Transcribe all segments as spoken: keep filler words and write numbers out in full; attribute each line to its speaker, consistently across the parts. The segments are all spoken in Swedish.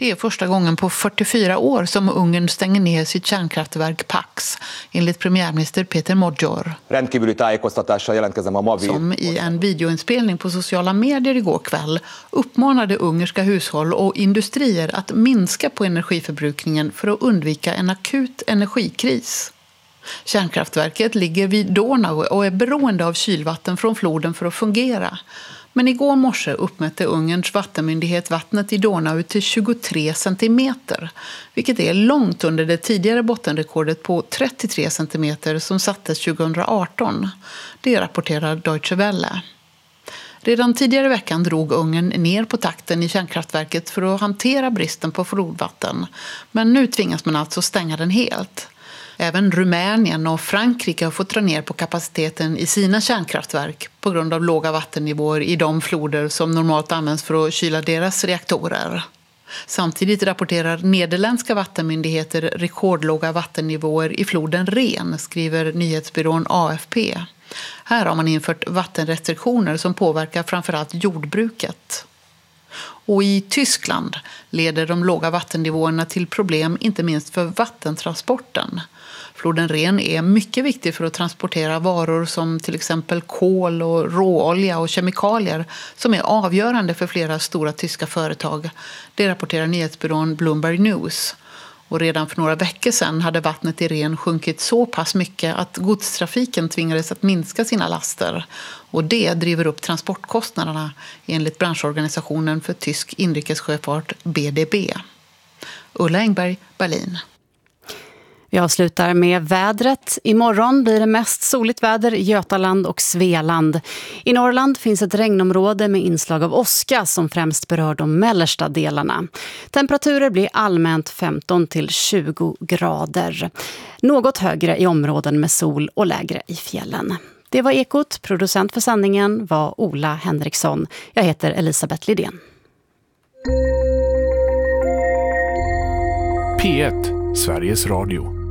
Speaker 1: Det är första gången på fyrtiofyra år som Ungern stänger ner sitt kärnkraftverk Pax, enligt premiärminister Peter Magyar. Som i en videoinspelning på sociala medier igår kväll uppmanade ungerska hushåll och industrier att minska på energiförbrukningen för att undvika en akut energikris. Kärnkraftverket ligger vid Donau och är beroende av kylvatten från floden för att fungera. Men igår morse uppmätte Ungerns vattenmyndighet vattnet i Donau till tjugotre centimeter, vilket är långt under det tidigare bottenrekordet på trettiotre centimeter som sattes tjugoarton. Det rapporterar Deutsche Welle. Redan tidigare veckan drog Ungern ner på takten i kärnkraftverket för att hantera bristen på flodvatten, men nu tvingas man alltså stänga den helt. Även Rumänien och Frankrike har fått dra ner på kapaciteten i sina kärnkraftverk på grund av låga vattennivåer i de floder som normalt används för att kyla deras reaktorer. Samtidigt rapporterar nederländska vattenmyndigheter rekordlåga vattennivåer i floden Ren, skriver nyhetsbyrån A F P. Här har man infört vattenrestriktioner som påverkar framförallt jordbruket. Och i Tyskland leder de låga vattennivåerna till problem inte minst för vattentransporten. Floden Ren är mycket viktig för att transportera varor som till exempel kol och råolja och kemikalier som är avgörande för flera stora tyska företag. Det rapporterar nyhetsbyrån Bloomberg News. Och redan för några veckor sedan hade vattnet i Ren sjunkit så pass mycket att godstrafiken tvingades att minska sina laster. Och det driver upp transportkostnaderna enligt branschorganisationen för tysk inrikessjöfart B D B. Ulla Engberg, Berlin.
Speaker 2: Vi avslutar med vädret. Imorgon blir det mest soligt väder i Götaland och Svealand. I Norrland finns ett regnområde med inslag av åska som främst berör de mellersta delarna. Temperaturer blir allmänt femton till tjugo grader. Något högre i områden med sol och lägre i fjällen. Det var Ekot. Producent för sändningen var Ola Henriksson. Jag heter Elisabeth Lidén.
Speaker 3: P ett, Sveriges Radio.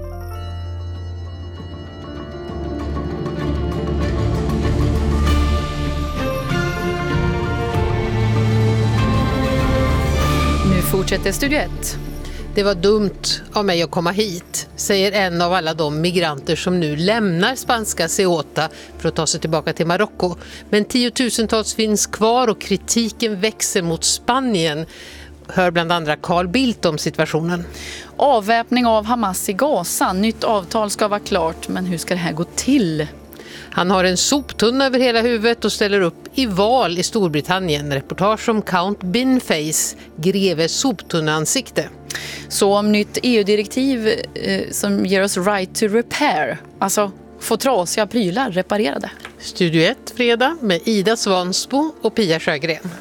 Speaker 4: Fortsätter Studio ett.
Speaker 5: Det var dumt av mig att komma hit, säger en av alla de migranter som nu lämnar spanska Ceuta för att ta sig tillbaka till Marocko. Men tiotusentals finns kvar och kritiken växer mot Spanien. Hör bland andra Carl Bildt om situationen.
Speaker 4: Avväpning av Hamas i Gaza. Nytt avtal ska vara klart, men hur ska det här gå till?
Speaker 5: Han har en soptunna över hela huvudet och ställer upp i val i Storbritannien. Reportage om Count Binface, greve soptunneansikte.
Speaker 4: Så om nytt E U-direktiv eh, som ger oss right to repair. Alltså få trasiga prylar reparerade.
Speaker 5: Studio ett fredag med Ida Svansbo och Pia Sjögren.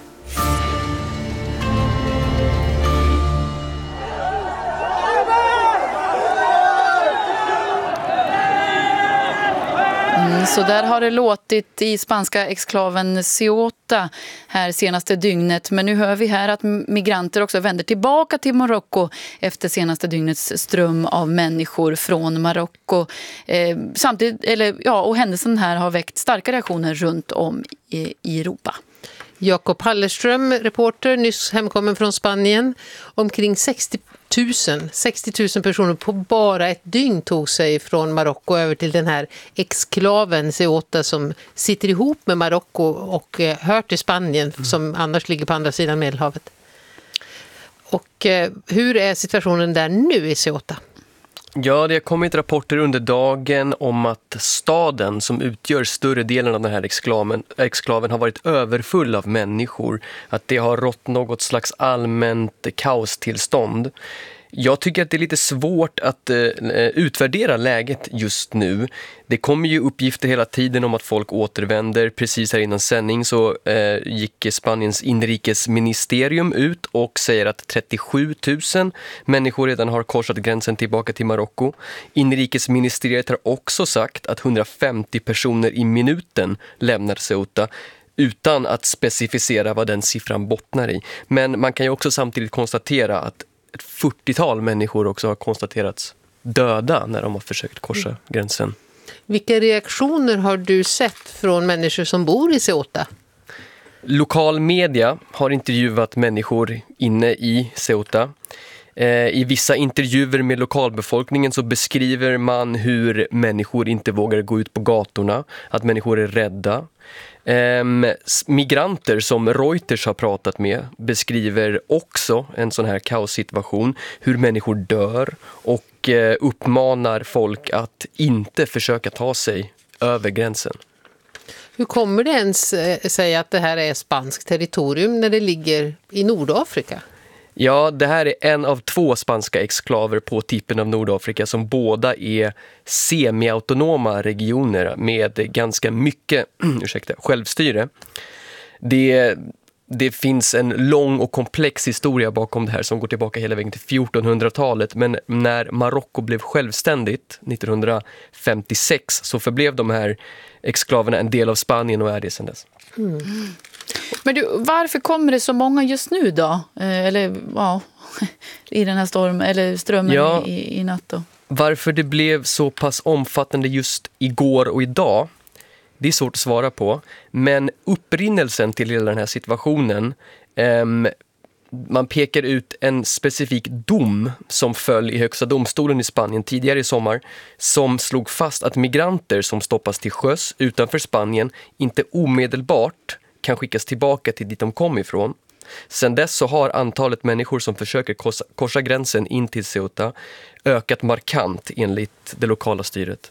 Speaker 4: Så där har det låtit i spanska exklaven Ceuta här senaste dygnet. Men nu hör vi här att migranter också vänder tillbaka till Marocko efter senaste dygnets ström av människor från Marocko. Eh, samtidigt, eller, ja, och händelsen här har väckt starka reaktioner runt om i, i Europa.
Speaker 5: Jakob Hallerström, reporter, nyss hemkommen från Spanien. Omkring sextio tusen personer på bara ett dygn tog sig från Marocko över till den här exklaven Ceuta som sitter ihop med Marocko och eh, hör till Spanien mm. som annars ligger på andra sidan Medelhavet. Och eh, hur är situationen där nu i Ceuta?
Speaker 6: Ja, det har kommit rapporter under dagen om att staden som utgör större delen av den här exklaven, exklaven har varit överfull av människor. Att det har rått något slags allmänt kaostillstånd. Jag tycker att det är lite svårt att eh, utvärdera läget just nu. Det kommer ju uppgifter hela tiden om att folk återvänder. Precis här innan sändning så eh, gick Spaniens inrikesministerium ut och säger att trettiosju tusen människor redan har korsat gränsen tillbaka till Marocko. Inrikesministeriet har också sagt att hundrafemtio personer i minuten lämnar Ceuta, utan att specificera vad den siffran bottnar i. Men man kan ju också samtidigt konstatera att ett fyrtiotal människor också har konstaterats döda när de har försökt korsa gränsen.
Speaker 5: Vilka reaktioner har du sett från människor som bor i Ceuta?
Speaker 6: Lokal media har intervjuat människor inne i Ceuta. I vissa intervjuer med lokalbefolkningen så beskriver man hur människor inte vågar gå ut på gatorna, att människor är rädda. Migranter som Reuters har pratat med beskriver också en sån här kaossituation, hur människor dör och uppmanar folk att inte försöka ta sig över gränsen.
Speaker 5: Hur kommer det ens säga att det här är spanskt territorium när det ligger i Nordafrika?
Speaker 6: Ja, det här är en av två spanska exklaver på tippen av Nordafrika som båda är semi-autonoma regioner med ganska mycket ursäkta, självstyre. Det, det finns en lång och komplex historia bakom det här som går tillbaka hela vägen till fjortonhundratalet. Men när Marocko blev självständigt nittonhundrafemtiosex så förblev de här exklaverna en del av Spanien och är det sedan dess.
Speaker 5: Mm.
Speaker 4: Men du, varför kommer det så många just nu då? Eller ja, i den här stormen eller strömmen
Speaker 6: ja,
Speaker 4: i, i natt då?
Speaker 6: Varför det blev så pass omfattande just igår och idag, det är svårt att svara på. Men upprinnelsen till hela den här situationen, eh, man pekar ut en specifik dom som föll i högsta domstolen i Spanien tidigare i sommar som slog fast att migranter som stoppas till sjöss utanför Spanien inte omedelbart kan skickas tillbaka till dit de kom ifrån. Sen dess så har antalet människor som försöker korsa, korsa gränsen in till Ceuta ökat markant enligt det lokala styret.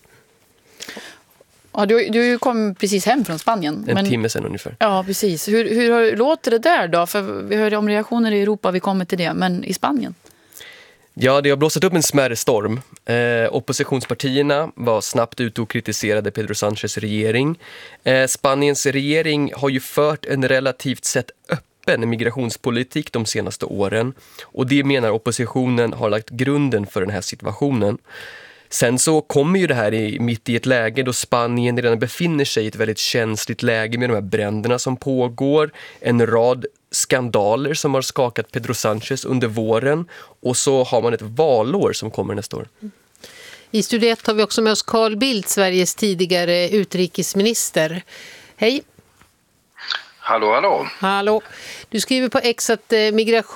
Speaker 4: Ja, du, du kom precis hem från Spanien.
Speaker 6: En
Speaker 4: men,
Speaker 6: timme sedan ungefär.
Speaker 4: Ja, precis. Hur, hur låter det där då? För vi hörde om reaktioner i Europa, vi kommer till det. Men i Spanien?
Speaker 6: Ja, det har blåsat upp en smärre storm. Eh, oppositionspartierna var snabbt ute och kritiserade Pedro Sánchez regering. Eh, Spaniens regering har ju fört en relativt sett öppen migrationspolitik de senaste åren. Och det menar oppositionen har lagt grunden för den här situationen. Sen så kommer ju det här i, mitt i ett läge då Spanien redan befinner sig i ett väldigt känsligt läge med de här bränderna som pågår. En rad skandaler som har skakat Pedro Sánchez under våren. Och så har man ett valår som kommer nästa år.
Speaker 5: I Studio ett har vi också med oss Carl Bildt, Sveriges tidigare utrikesminister. Hej!
Speaker 7: Hallå, hallå.
Speaker 5: Hallå. Du skriver på X att eh,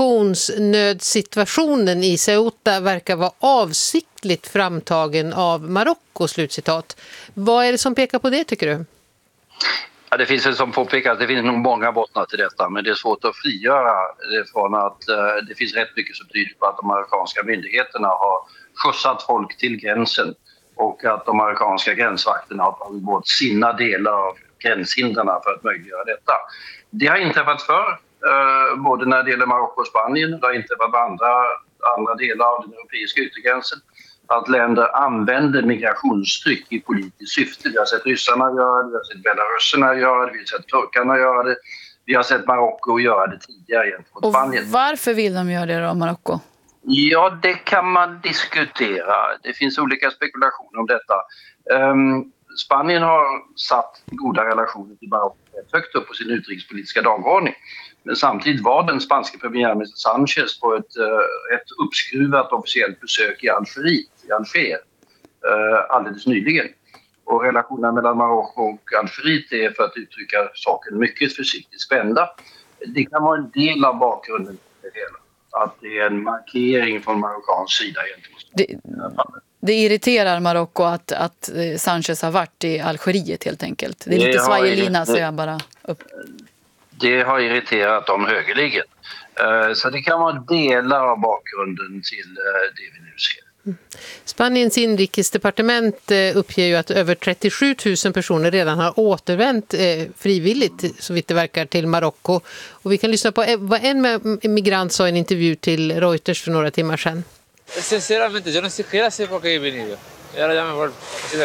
Speaker 5: migrationsnödsituationen i Ceuta verkar vara avsiktligt framtagen av Marocko, slutcitat. Vad är det som pekar på det, tycker du?
Speaker 7: Ja, det finns en som påpekar att det finns nog många bottnar till detta, men det är svårt att frigöra det från att eh, det finns rätt mycket som tyder på att de amerikanska myndigheterna har skjutsat folk till gränsen och att de amerikanska gränsvakterna har tagit bort sina delar av gränshindrarna för att möjliggöra detta. Det har inträffat förr, eh, både när det gäller Marocko och Spanien, det har inträffat på andra, andra delar av den europeiska yttergränsen, att länder använder migrationstryck i politiskt syfte. Vi har sett ryssarna göra det, vi har sett belaruserna göra det, vi har sett turkarna göra det, vi har sett Marocko göra det tidigare gentemot Spanien.
Speaker 4: Och varför vill de göra det då, Marocko?
Speaker 7: Ja, det kan man diskutera. Det finns olika spekulationer om detta. Um, Spanien har satt goda relationer till Marocko högt upp på sin utrikespolitiska dagordning. Men samtidigt var den spanska premiärminister Sánchez på ett, ett uppskruvat officiellt besök i Algeriet, i Alger, alldeles nyligen. Och relationerna mellan Marocko och Algeriet är, för att uttrycka saken mycket försiktigt, spända. Det kan vara en del av bakgrunden till det hela. Att det är en markering från marockansk sida gentemot
Speaker 4: det, det irriterar Marocko att, att Sánchez har varit i Algeriet helt enkelt. Det är lite svajelina, så jag bara upp.
Speaker 7: Det har irriterat dem högerligen. Så det kan vara delar av bakgrunden till det vi nu ser.
Speaker 5: Spaniens inrikesdepartement uppger ju att över trettiosju tusen personer redan har återvänt frivilligt, så vitt det verkar, till Marocko. Och vi kan lyssna på vad en migrant sa i en intervju till Reuters för några timmar sedan.
Speaker 8: Sinceramente, yo ni siquiera sé por qué he venido. Y ahora ya me vuelvo.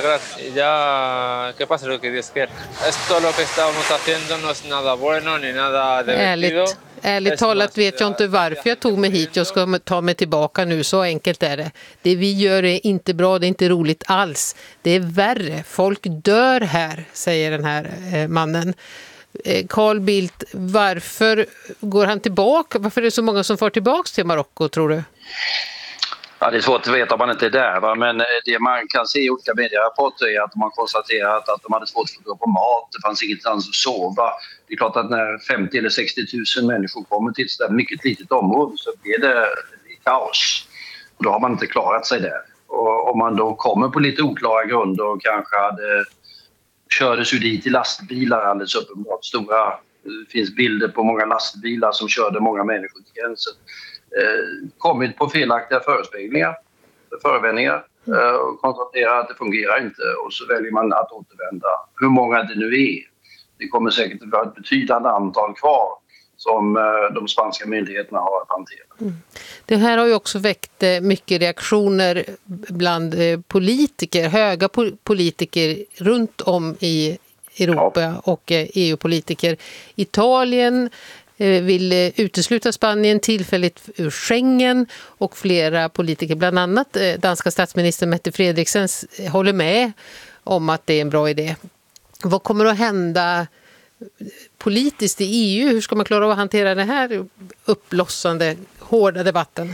Speaker 8: Ya, ¿qué pasa lo que Dios quiere? Esto lo que estamos haciendo no es nada bueno ni nada divertido.
Speaker 5: Ärligt, ärligt talat vet jag inte varför jag tog mig hit. Jag ska ta mig tillbaka nu, så enkelt är det. Det vi gör är inte bra, det är inte roligt alls. Det är värre. Folk dör här, säger den här eh, mannen. Eh, Carl Bildt, varför går han tillbaka? Varför är det så många som får tillbaka till Marocko, tror du?
Speaker 7: Ja, det är svårt att veta om man inte är där, va? Men det man kan se i olika medierapporter är att de har konstaterat att de hade svårt att få på mat, det fanns ingenstans att sova. Det är klart att när femtio eller sextio tusen människor kommer till ett mycket litet område så blir det kaos. Och då har man inte klarat sig där. Och om man då kommer på lite oklara grunder och kanske hade kördes ju dit i lastbilar alldeles uppenbart. Stora, det finns bilder på många lastbilar som körde många människor till gränsen. Eh, kommit på felaktiga förespeglingar, förevändningar eh, och konstaterar att det fungerar inte och så väljer man att återvända. Hur många det nu är. Det kommer säkert att vara ett betydande antal kvar som eh, de spanska myndigheterna har att hantera.
Speaker 5: Mm. Det här har ju också väckt eh, mycket reaktioner bland eh, politiker, höga po- politiker runt om i Europa ja. och eh, E U-politiker. Italien vill utesluta Spanien tillfälligt ur Schengen och flera politiker, bland annat danska statsminister Mette Frederiksen, håller med om att det är en bra idé. Vad kommer att hända politiskt i E U? Hur ska man klara av att hantera den här uppblossande, hårda debatten?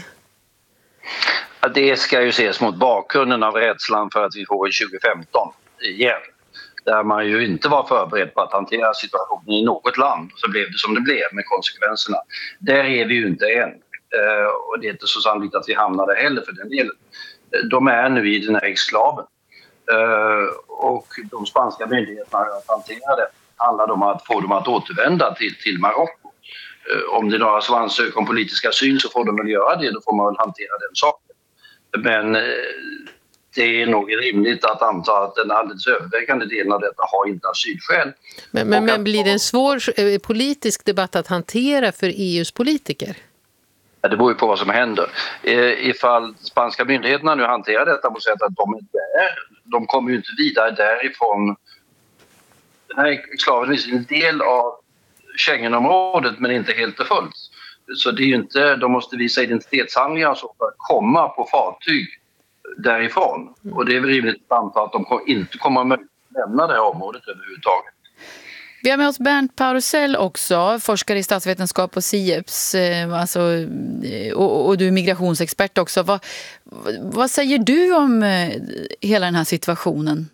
Speaker 7: Ja, det ska ju ses mot bakgrunden av rädslan för att vi får i tjugo femton igen. Där man ju inte var förberedd på att hantera situationen i något land. Så blev det som det blev med konsekvenserna. Där är vi ju inte än. Eh, och det är inte så sannolikt att vi hamnar där heller för den delen. De är nu i den här exklaven. Eh, och de spanska myndigheterna har att hantera det. Det handlar om att få dem att återvända till, till Marocko. Eh, om det är några som ansöker om politisk asyl så får de väl göra det. Då får man väl hantera den saken. Men... Eh, det är nog rimligt att anta att den alldeles övervägande delen av detta har inte asylskäl.
Speaker 5: Men, men, men blir det en svår eh, politisk debatt att hantera för E U:s politiker?
Speaker 7: Ja, det beror ju på vad som händer. Eh, ifall spanska myndigheterna nu hanterar detta på sätt att de är där, de kommer ju inte vidare därifrån. Den här exklaven är en del av Schengenområdet men inte helt och fullt. Så det är ju inte, de måste visa identitetshandlingar så för att komma på fartyg därifrån. Och det är väl rimligt att anta att de inte kommer att lämna det här området överhuvudtaget.
Speaker 4: Vi har med oss Bernt Paurusell också, forskare i statsvetenskap och SIEPS, alltså, och, och du är migrationsexpert också. Vad, vad säger du om hela den här situationen?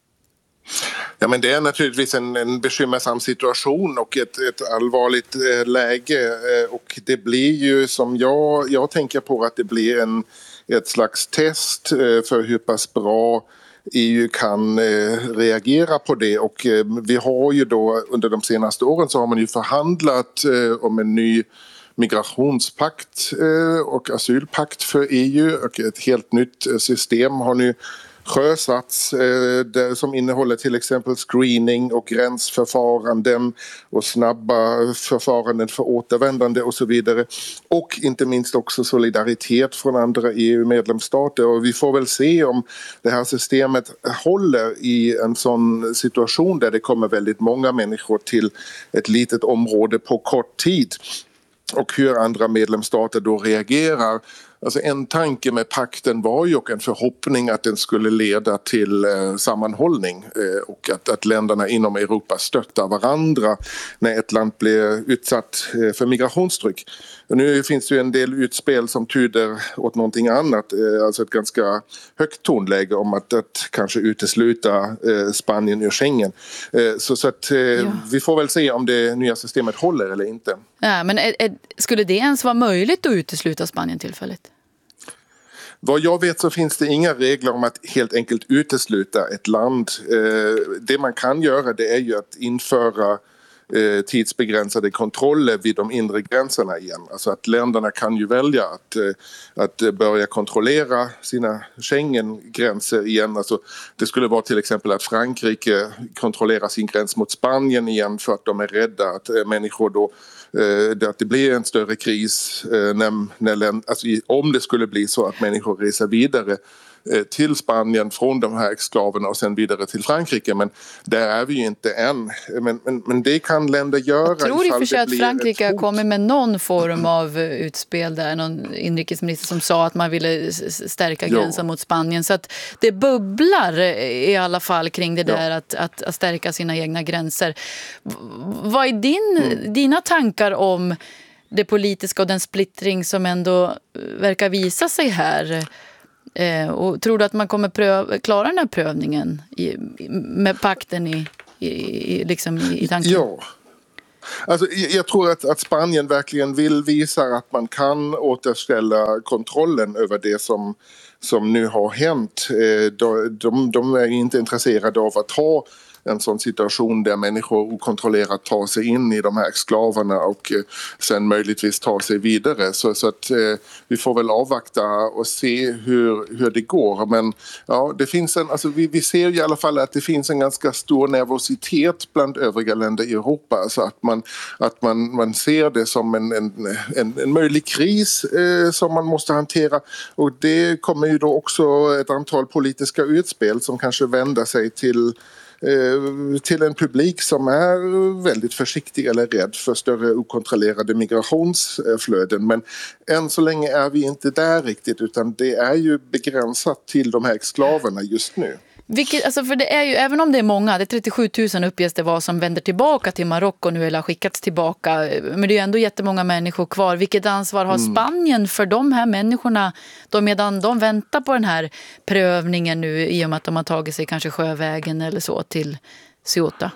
Speaker 9: Ja, men det är naturligtvis en, en bekymmersam situation och ett, ett allvarligt eh, läge. Eh, och det blir ju som jag, jag tänker på att det blir en, ett slags test eh, för hur pass bra E U kan eh, reagera på det. Och eh, vi har ju då under de senaste åren så har man ju förhandlat eh, om en ny migrationspakt eh, och asylpakt för E U. Och ett helt nytt eh, system har nu sjösatts eh, där, som innehåller till exempel screening och gränsförfaranden och snabba förfaranden för återvändande och så vidare. Och inte minst också solidaritet från andra E U-medlemsstater. Och vi får väl se om det här systemet håller i en sån situation där det kommer väldigt många människor till ett litet område på kort tid. Och hur andra medlemsstater då reagerar. Alltså en tanke med pakten var ju och en förhoppning att den skulle leda till eh, sammanhållning eh, och att, att länderna inom Europa stöttar varandra när ett land blir utsatt eh, för migrationstryck. Och nu finns det ju en del utspel som tyder åt någonting annat, eh, alltså ett ganska högt tonläge om att, att kanske utesluta eh, Spanien ur Schengen. Eh, så så att, eh, ja. Vi får väl se om det nya systemet håller eller inte.
Speaker 4: Ja, men är, är, skulle det ens vara möjligt att utesluta Spanien tillfälligt?
Speaker 9: Vad jag vet så finns det inga regler om att helt enkelt utesluta ett land. Det man kan göra det är ju att införa tidsbegränsade kontroller vid de inre gränserna igen. Alltså att länderna kan ju välja att, att börja kontrollera sina Schengen-gränser igen. Alltså det skulle vara till exempel att Frankrike kontrollerar sin gräns mot Spanien igen för att de är rädda att människor då att det blir en större kris när, när, alltså om det skulle bli så att människor reser vidare till Spanien från de här exklaverna och sen vidare till Frankrike. Men där är vi ju inte än. Men, men, men det kan länder göra.
Speaker 4: Jag tror i och för sig att Frankrike har kommit med någon form av utspel där. Någon inrikesminister som sa att man ville stärka gränsen jo. mot Spanien. Så att det bubblar i alla fall kring det där ja. att, att, att stärka sina egna gränser. Vad är din, mm. dina tankar om det politiska och den splittring som ändå verkar visa sig här. Eh, och tror du att man kommer pröv- klara den här prövningen i, med pakten i, i, i, liksom i, i tanken?
Speaker 9: Ja. Alltså, jag tror att, att Spanien verkligen vill visa att man kan återställa kontrollen över det som, som nu har hänt. De, de, de är inte intresserade av att ha en sån situation där människor okontrollerat tar sig in i de här exklaverna och eh, sen möjligtvis tar sig vidare. Så, så att eh, vi får väl avvakta och se hur, hur det går. Men ja, det finns en, alltså, vi, vi ser i alla fall att det finns en ganska stor nervositet bland övriga länder i Europa. Så att man, att man, man ser det som en, en, en, en möjlig kris eh, som man måste hantera. Och det kommer ju då också ett antal politiska utspel som kanske vänder sig till till en publik som är väldigt försiktig eller rädd för större okontrollerade migrationsflöden. Men än så länge är vi inte där riktigt, utan det är ju begränsat till de här exklaverna just nu.
Speaker 4: Vilket, alltså för det är ju, även om det är många, det är trettiosju tusen uppges det var som vänder tillbaka till Marocko nu eller har skickats tillbaka, men det är ju ändå jättemånga människor kvar. Vilket ansvar har mm. Spanien för de här människorna då, medan de väntar på den här prövningen nu i och med att de har tagit sig kanske sjövägen eller så till Ceuta?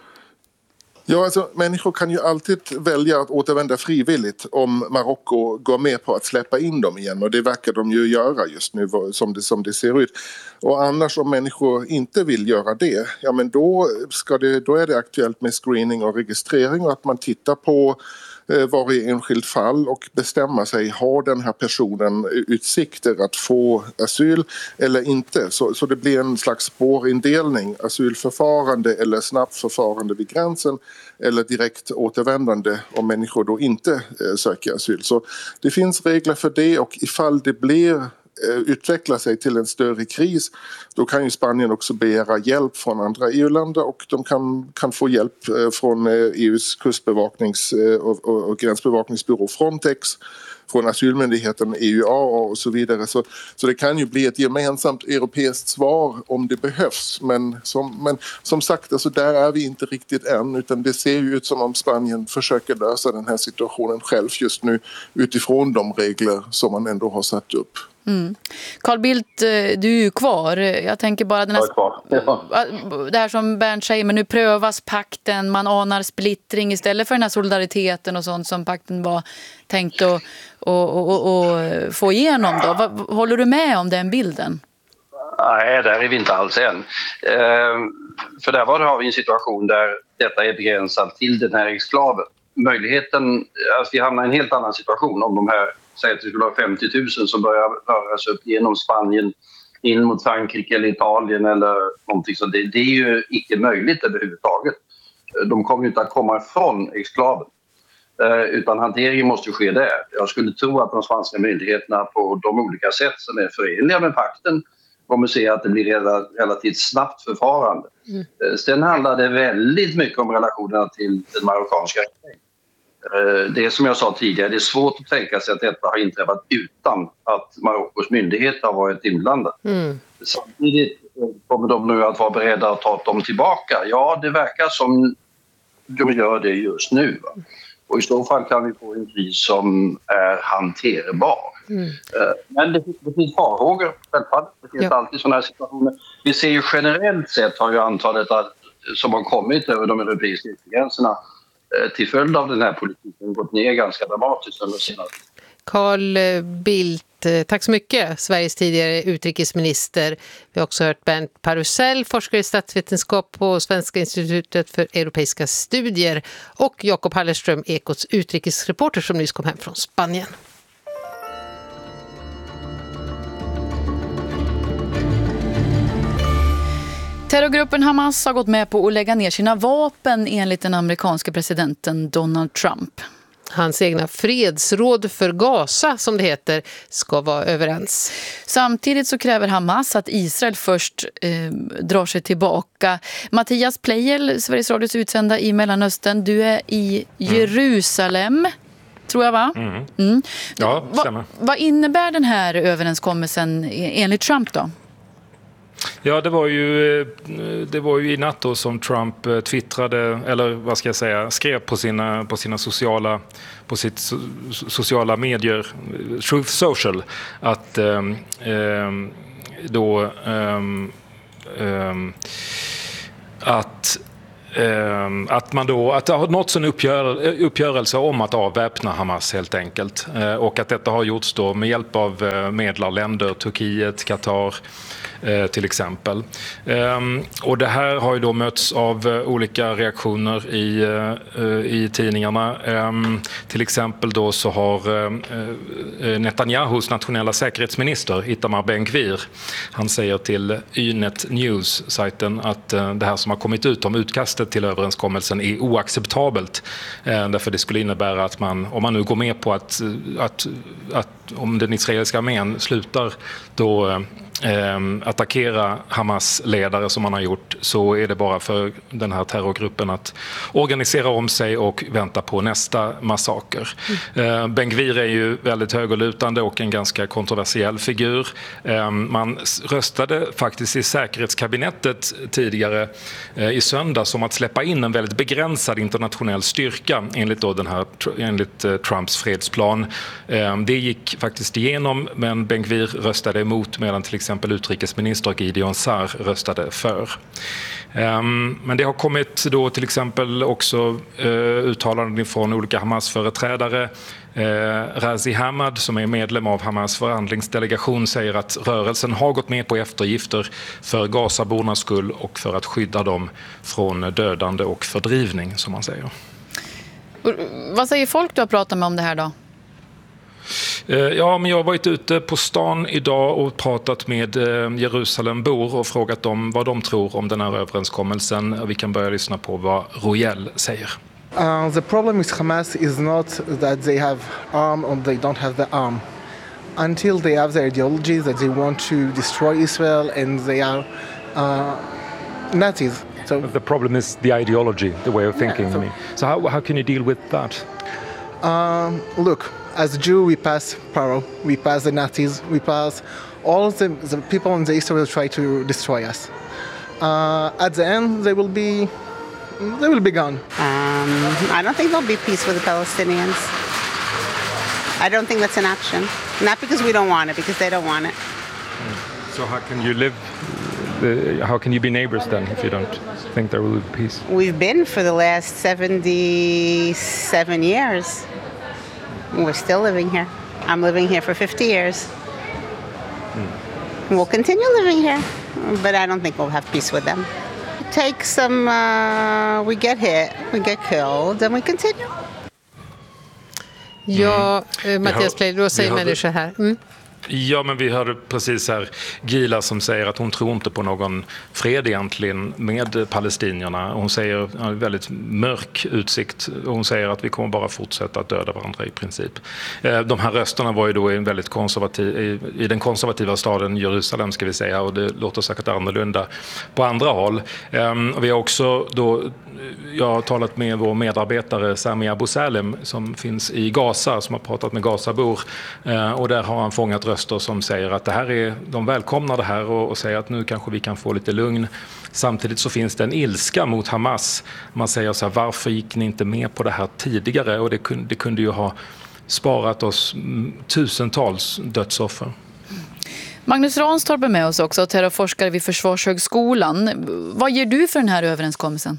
Speaker 9: Ja, alltså människor kan ju alltid välja att återvända frivilligt om Marocko går med på att släppa in dem igen, och det verkar de ju göra just nu som det, som det ser ut. Och annars om människor inte vill göra det, ja men då, ska det, då är det aktuellt med screening och registrering och att man tittar på eh, varje enskilt fall och bestämma sig, har den här personen utsikter att få asyl eller inte. Så, så det blir en slags spårindelning, asylförfarande eller snabbt förfarande vid gränsen eller direkt återvändande om människor då inte eh, söker asyl. Så det finns regler för det, och ifall det blir utveckla sig till en större kris, då kan ju Spanien också begära hjälp från andra E U-länder, och de kan, kan få hjälp från E U:s kustbevaknings- och, och, och gränsbevakningsbyrå Frontex, från asylmyndigheten E U A och så vidare. Så, så det kan ju bli ett gemensamt europeiskt svar om det behövs. Men som, men som sagt, alltså där är vi inte riktigt än, utan det ser ju ut som om Spanien försöker lösa den här situationen själv just nu utifrån de regler som man ändå har satt upp.
Speaker 4: Mm. Carl Bildt, du är ju kvar. Jag tänker bara den här, ja. det här som Bernt säger, men nu prövas pakten, man anar splittring istället för den här solidariteten och sånt som pakten var tänkt att och, och, och, och få igenom då. Vad, håller du med om den bilden?
Speaker 7: Nej, där är vi inte alls än. Eh, för där var det har vi en situation där detta är begränsat till den här exklaven. Möjligheten, alltså vi hamnar i en helt annan situation om de här, säg att det skulle vara femtio tusen som börjar röra sig upp genom Spanien in mot Frankrike eller Italien eller någonting så. Det, det är ju icke möjligt överhuvudtaget. De kommer ju inte att komma ifrån exklaven. Utan hanteringen måste ske där. Jag skulle tro att de spanska myndigheterna på de olika sätt som är förenliga med pakten kommer se att det blir ett relativt snabbt förfarande. Mm. Sen handlar det väldigt mycket om relationerna till den marockanska regeringen. Det är som jag sa tidigare, det är svårt att tänka sig att detta har inträffat utan att Marockos myndigheter har varit inblandade. Mm. Samtidigt kommer de nu att vara beredda att ta dem tillbaka. Ja, det verkar som de gör det just nu. Va? Och i så fall kan vi få en kris som är hanterbar. Mm. Men det, det finns farhågor, självfallet. Det finns ja. alltid sådana här situationer. Vi ser ju generellt sett har ju antalet som har kommit över de europeiska gränserna till följd av den här politiken gått ner ganska dramatiskt under senare.
Speaker 5: Carl Bildt, tack så mycket. Sveriges tidigare utrikesminister. Vi har också hört Bernt Parusell, forskare i statsvetenskap på Svenska institutet för europeiska studier, och Jakob Hallerström, Ekots utrikesreporter som nyss kom hem från Spanien.
Speaker 4: Terrorgruppen Hamas har gått med på att lägga ner sina vapen enligt den amerikanska presidenten Donald Trump.
Speaker 5: Hans egna fredsråd för Gaza, som det heter, ska vara överens.
Speaker 4: Samtidigt så kräver Hamas att Israel först eh, drar sig tillbaka. Mattias Pleijel, Sveriges Radios utsända i Mellanöstern, du är i Jerusalem, mm. tror jag va?
Speaker 10: Mm.
Speaker 4: Mm.
Speaker 10: Ja, stämmer.
Speaker 4: Va, vad innebär den här överenskommelsen enligt Trump då?
Speaker 10: Ja, det var ju, det var ju i natt då som Trump twittrade, eller vad ska jag säga, skrev på sina, på sina sociala, på sitt so, sociala medier, Truth Social, att eh, då eh, eh, att att man då att det har nått en uppgör, uppgörelse om att avväpna Hamas helt enkelt, och att detta har gjorts då med hjälp av medlarländer, Turkiet, Qatar till exempel. Och det här har ju då mötts av olika reaktioner i, i tidningarna. Till exempel då så har Netanyahus nationella säkerhetsminister Itamar Ben-Gvir, han säger till Ynet News-sajten att det här som har kommit ut om utkastet till överenskommelsen är oacceptabelt. Därför det skulle innebära att man, om man nu går med på att, att, att om den israeliska armén slutar då Eh, attackera Hamas ledare som man har gjort, så är det bara för den här terrorgruppen att organisera om sig och vänta på nästa massaker. Mm. Eh, Ben-Gvir är ju väldigt högerlutande och en ganska kontroversiell figur. Eh, man röstade faktiskt i säkerhetskabinettet tidigare eh, i söndag som att släppa in en väldigt begränsad internationell styrka enligt, då den här, enligt eh, Trumps fredsplan. Eh, det gick faktiskt igenom, men Ben-Gvir röstade emot, medan till exempel utrikesminister Gideon Sa'ar röstade för. Um, men det har kommit då till exempel också uh, uttalanden från olika Hamas-företrädare. Uh, Razi Hamad, som är medlem av Hamas förhandlingsdelegation, säger att rörelsen har gått med på eftergifter för Gazabornas skull och för att skydda dem från dödande och fördrivning, som man säger.
Speaker 4: Vad säger folk du har pratat med om det här då?
Speaker 10: Ja, men jag har varit ute på stan idag och pratat med Jerusalembor och frågat dem vad de tror om den här överenskommelsen. Vi kan börja lyssna på vad Royal säger.
Speaker 11: Uh, the problem with Hamas is not that they have arm or they don't have the arm. Until they have their ideology that they want to destroy Israel and they are uh, Nazis. So
Speaker 10: the problem is the ideology, the way of thinking.
Speaker 11: Yeah, so,
Speaker 10: I mean. so how, how can you deal with that?
Speaker 11: Um, look, as a Jew, we pass Paro, we pass the Nazis, we pass all the, the people in the East will try to destroy us. Uh, at the end, they will be, they will be gone.
Speaker 12: Um, I don't think there'll be peace with the Palestinians. I don't think that's an option. Not because we don't want it, because they don't want it.
Speaker 10: So how can you live? Uh, how can you be neighbors then if you don't think there will be peace?
Speaker 12: We've been for the last seventy-seven years. We're still living here. I'm living here for fifty years. Mm. We'll continue living here, but I don't think we'll have peace with them. Take some, uh, we get hit, we get killed, and we continue.
Speaker 5: Ja, mm. Mattias Plejd, då säger människor här. Mm.
Speaker 10: Ja, men vi hörde precis här Gila som säger att hon tror inte på någon fred egentligen med palestinierna. Hon säger en väldigt mörk utsikt. Hon säger att vi kommer bara fortsätta att döda varandra i princip. De här rösterna var ju då i, en väldigt konservativ, i, i den konservativa staden Jerusalem, ska vi säga, och det låter säkert annorlunda på andra håll. Vi har också då, jag har talat med vår medarbetare Sami Abu Salem som finns i Gaza, som har pratat med Gazabor, och där har han fångat röster som säger att det här är, de välkomnar det här och, och säger att nu kanske vi kan få lite lugn. Samtidigt så finns det en ilska mot Hamas. Man säger så här, varför gick ni inte med på det här tidigare? Och det kunde, det kunde ju ha sparat oss tusentals dödsoffer.
Speaker 4: Magnus Ranstorp är med oss också, terrorforskare vid Försvarshögskolan. Vad ger du för den här överenskommelsen?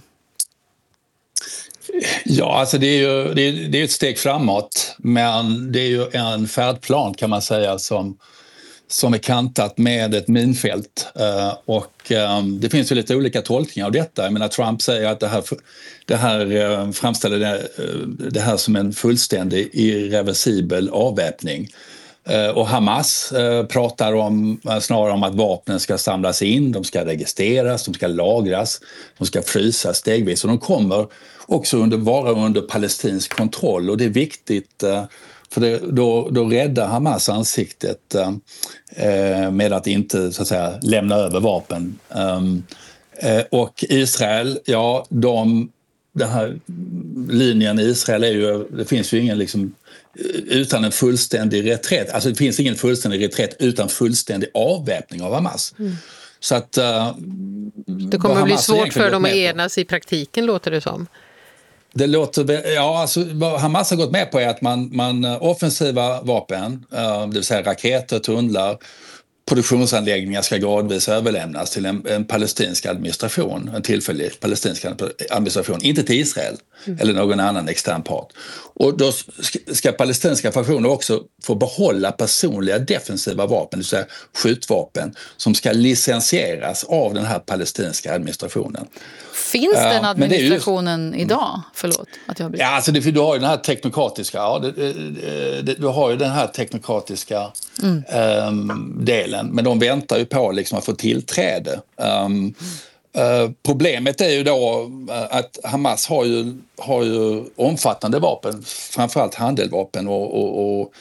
Speaker 13: Ja, alltså det är ju det är, det är ett steg framåt, men det är ju en färdplan kan man säga som, som är kantat med ett minfält. Uh, och um, det finns ju lite olika tolkningar av detta. Jag menar, Trump säger att det här, det här uh, framställer det, uh, det här som en fullständig irreversibel avväpning. Uh, och Hamas uh, pratar om, uh, snarare om att vapnen ska samlas in, de ska registreras, de ska lagras, de ska frysas stegvis och de kommer också under, vara under palestinsk kontroll, och det är viktigt uh, för det, då, då räddar Hamas ansiktet uh, med att inte så att säga lämna över vapen. Um, uh, och Israel, ja, de, den här linjen i Israel är ju, det finns ju ingen liksom utan en fullständig reträtt. Alltså det finns ingen fullständig reträtt utan fullständig avväpning av Hamas. Mm. Så att, uh,
Speaker 5: det kommer att bli svårt för dem att enas i praktiken, låter det som.
Speaker 13: Det låter, ja, alltså, vad Hamas har gått med på är att man, man offensiva vapen, uh, det vill säga raketer, tunnlar, produktionsanläggningar ska gradvis överlämnas till en, en palestinsk administration, en tillfällig palestinsk administration, inte till Israel mm. eller någon annan extern part. Och då ska, ska palestinska fraktioner också få behålla personliga defensiva vapen, det vill säga skjutvapen, som ska licensieras av den här palestinska administrationen.
Speaker 4: Finns den administrationen just, idag? Förlåt att jag blir...
Speaker 13: Ja, alltså det, du har ju den här teknokratiska, ja, det, det, det, du har ju den här teknokratiska mm. um, delen, men de väntar ju på liksom att få tillträde. Um, uh, problemet är ju då att Hamas har ju, har ju omfattande vapen, framförallt handeldvapen och, och, och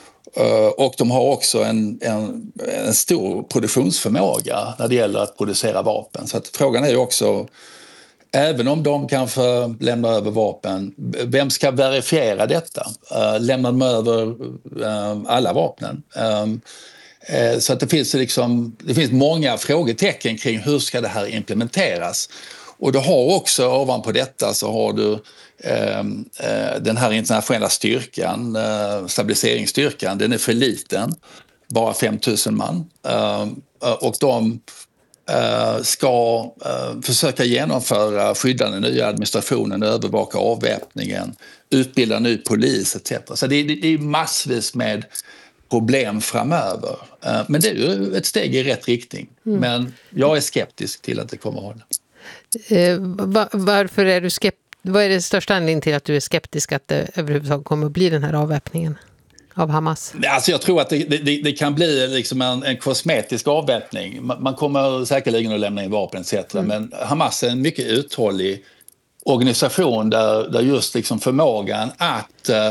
Speaker 13: och de har också en, en, en stor produktionsförmåga när det gäller att producera vapen. Så att frågan är ju också, även om de kanske lämnar över vapen, vem ska verifiera detta? Uh, lämnar de över uh, alla vapnen? Um, uh, så att det finns, liksom, det finns många frågetecken kring hur ska det här implementeras. Och du har också ovanpå detta så har du uh, uh, den här internationella styrkan, uh, stabiliseringsstyrkan, den är för liten, bara fem tusen man. Uh, och de Uh, ska uh, försöka genomföra, skydda den nya administrationen, övervaka avväpningen, utbilda ny polis et cetera. Så det, det, det är massvis med problem framöver. Uh, men det är ju ett steg i rätt riktning. Mm. Men jag är skeptisk till att det kommer att hålla.
Speaker 5: Uh, va- varför är du skeptisk? Vad är det största anledningen till att du är skeptisk att det överhuvudtaget kommer att bli den här avväpningen av Hamas?
Speaker 13: Alltså jag tror att det, det, det kan bli liksom en, en kosmetisk avväpning. Man, man kommer säkerligen att lämna in vapen et cetera. Mm. Men Hamas är en mycket uthållig organisation där, där just liksom förmågan att uh,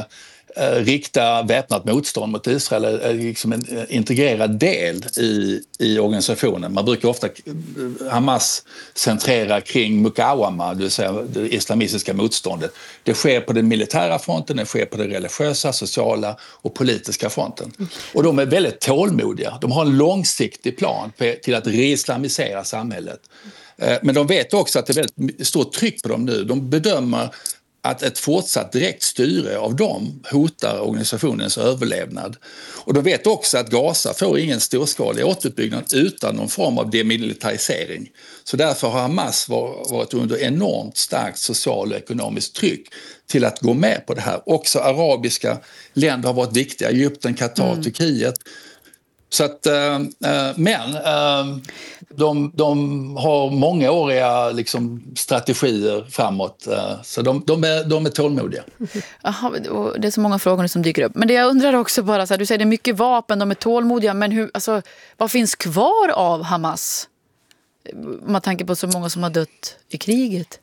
Speaker 13: rikta väpnat motstånd mot Israel är liksom en integrerad del i, i organisationen. Man brukar ofta Hamas centrera kring Mukawama, det vill säga det islamistiska motståndet. Det sker på den militära fronten, det sker på den religiösa, sociala och politiska fronten. Och de är väldigt tålmodiga. De har en långsiktig plan till att reislamisera samhället. Men de vet också att det är väldigt stort tryck på dem nu. De bedömer att ett fortsatt direkt styre av dem hotar organisationens överlevnad. Och de vet också att Gaza får ingen storskalig återuppbyggnad utan någon form av demilitarisering. Så därför har Hamas varit under enormt starkt social och ekonomiskt tryck till att gå med på det här. Också arabiska länder har varit viktiga, Egypten, Qatar, mm. Turkiet. Så att, äh, men äh, de, de har mångåriga liksom, strategier framåt, äh, så de, de, är, de är tålmodiga.
Speaker 4: Aha, det är så många frågor som dyker upp. Men det jag undrar också bara, så här, du säger det är mycket vapen, de är tålmodiga, men hur, alltså, vad finns kvar av Hamas? Om man tänker på så många som har dött i kriget.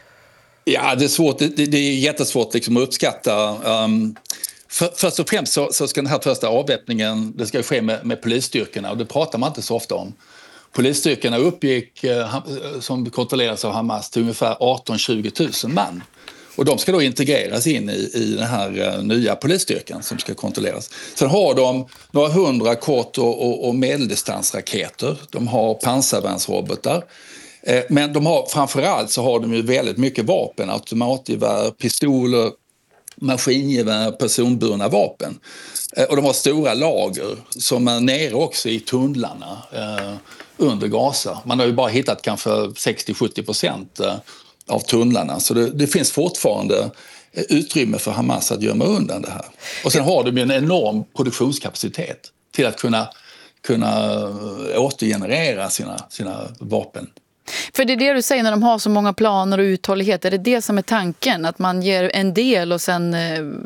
Speaker 13: Ja, det är svårt, det, det är jättesvårt liksom, att uppskatta. Um, För, först och främst så, så ska den här första avväpningen det ska ske med, med polisstyrkorna, och det pratar man inte så ofta om. Polisstyrkorna uppgick, eh, som kontrolleras av Hamas, till ungefär arton till tjugo tusen man. Och de ska då integreras in i, i den här eh, nya polisstyrkan som ska kontrolleras. Sen har de några hundra kort- och, och, och medeldistansraketer. De har pansarvärnsrobotar. Eh, men de har, framförallt så har de ju väldigt mycket vapen, automatgevär, pistoler, maskingevär, personburna vapen. Eh, och de har stora lager som är nere också i tunnlarna eh, under Gaza. Man har ju bara hittat kanske sextio till sjuttio procent eh, av tunnlarna. Så det, det finns fortfarande utrymme för Hamas att gömma undan det här. Och sen har de ju en enorm produktionskapacitet till att kunna, kunna återgenerera sina, sina vapen.
Speaker 4: För det är det du säger när de har så många planer och uthållighet. Är det det som är tanken? Att man ger en del och sen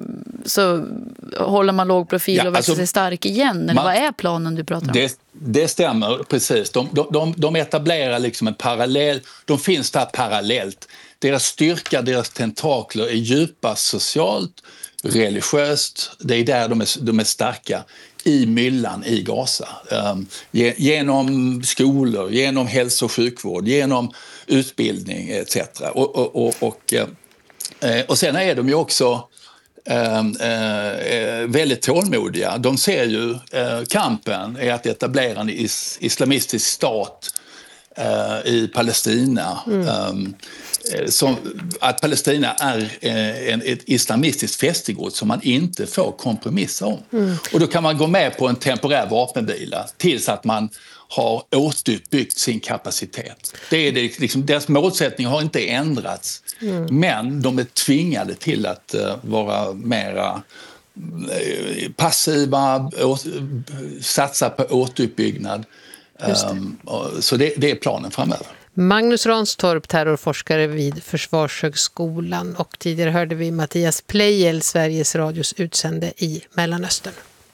Speaker 4: så håller man låg profil ja, och växer alltså, sig stark igen? Eller man, vad är planen du pratar om?
Speaker 13: Det, det stämmer, precis. De, de, de etablerar liksom en parallell. De finns där parallellt. Deras styrka, deras tentakler är djupa socialt, religiöst. Det är där de är, de är starka. I myllan i Gaza. Um, genom skolor, genom hälso- och sjukvård, genom utbildning et cetera. Och, och, och, och, eh, och sen är de ju också eh, eh, väldigt tålmodiga. De ser ju eh, kampen är att etablera en is- islamistisk stat uh, i Palestina. Mm. Um, som, att Palestina är uh, en, ett islamistiskt fästegods som man inte får kompromissa om. Mm. Och då kan man gå med på en temporär vapenvila tills att man har återuppbyggt sin kapacitet. Det är det, liksom, deras målsättning har inte ändrats, mm. men de är tvingade till att uh, vara mera uh, passiva, å, satsa på återuppbyggnad. Um, så det, det är planen framöver.
Speaker 5: Magnus Ranstorp, terrorforskare vid Försvarshögskolan, och tidigare hörde vi Mattias Pleijel, Sveriges Radios utsände i Mellanöstern.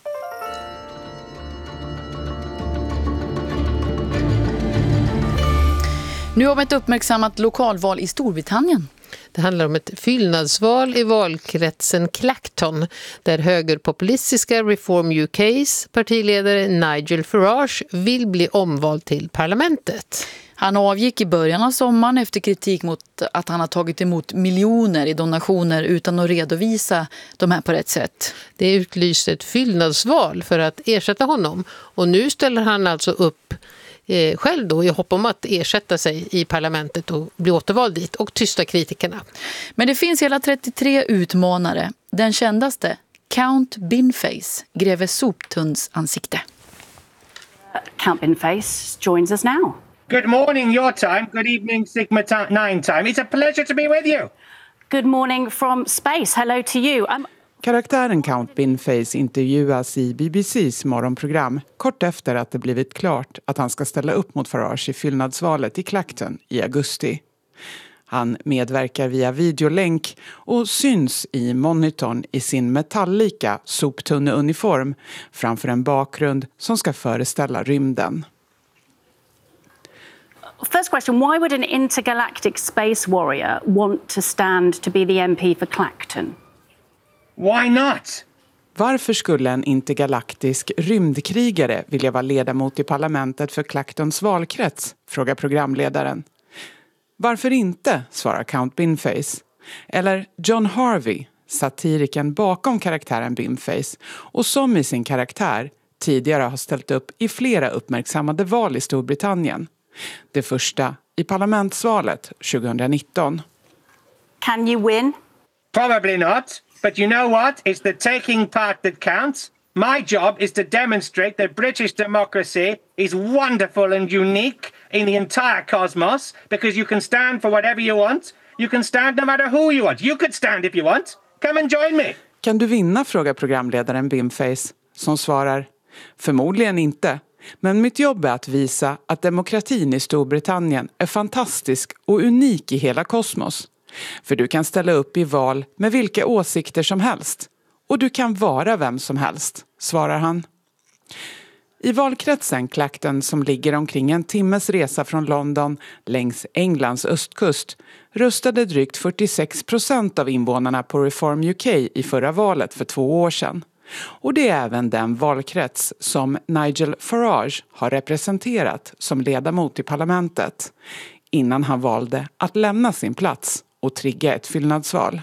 Speaker 4: Nu om ett uppmärksammat lokalval i Storbritannien.
Speaker 5: Det handlar om ett fyllnadsval i valkretsen Clacton där högerpopulistiska Reform U K:s partiledare Nigel Farage vill bli omvald till parlamentet.
Speaker 4: Han avgick i början av sommaren efter kritik mot att han har tagit emot miljoner i donationer utan att redovisa de här på rätt sätt.
Speaker 5: Det är utlyst ett fyllnadsval för att ersätta honom, och nu ställer han alltså upp Eh, själv då i hopp om att ersätta sig i parlamentet och bli återvald dit och tysta kritikerna.
Speaker 4: Men det finns hela trettiotre utmanare. Den kändaste, Count Binface, greve soptunns ansikte.
Speaker 14: Count Binface joins us now.
Speaker 15: Good morning your time, good evening Sigma nine time. It's a pleasure to be with you.
Speaker 14: Good morning from space. Hello to you. I'm
Speaker 16: Karaktären Count Binface intervjuas i B B C:s morgonprogram kort efter att det blivit klart att han ska ställa upp mot Farage i fyllnadsvalet i Clacton i augusti. Han medverkar via videolänk och syns i monitorn i sin metalllika soptunneuniform framför en bakgrund som ska föreställa rymden.
Speaker 14: First question, why would an intergalactic space warrior want to stand to be the M P for Clacton?
Speaker 15: Why not?
Speaker 16: Varför skulle en intergalaktisk rymdkrigare vilja vara ledamot i parlamentet för Clactons valkrets? Frågar programledaren. Varför inte, svarar Count Binface. Eller John Harvey, satiriken bakom karaktären Binface och som i sin karaktär tidigare har ställt upp i flera uppmärksammade val i Storbritannien. Det första i parlamentsvalet tjugonitton.
Speaker 14: Can you win?
Speaker 15: Probably not. But you know what? It's the taking part that counts. My job is to demonstrate that British democracy is wonderful and unique in the entire cosmos, because you can stand for whatever you want. You can stand no matter who you want. You could stand if you want. Come and join me.
Speaker 16: Kan du vinna, frågar programledaren Binface, som svarar: förmodligen inte. Men mitt jobb är att visa att demokratin i Storbritannien är fantastisk och unik i hela kosmos. För du kan ställa upp i val med vilka åsikter som helst. Och du kan vara vem som helst, svarar han. I valkretsen Clacton, som ligger omkring en timmes resa från London längs Englands östkust, röstade drygt fyrtiosex procent av invånarna på Reform U K i förra valet för två år sedan. Och det är även den valkrets som Nigel Farage har representerat som ledamot i parlamentet, innan han valde att lämna sin plats och trigga ett fyllnadsval.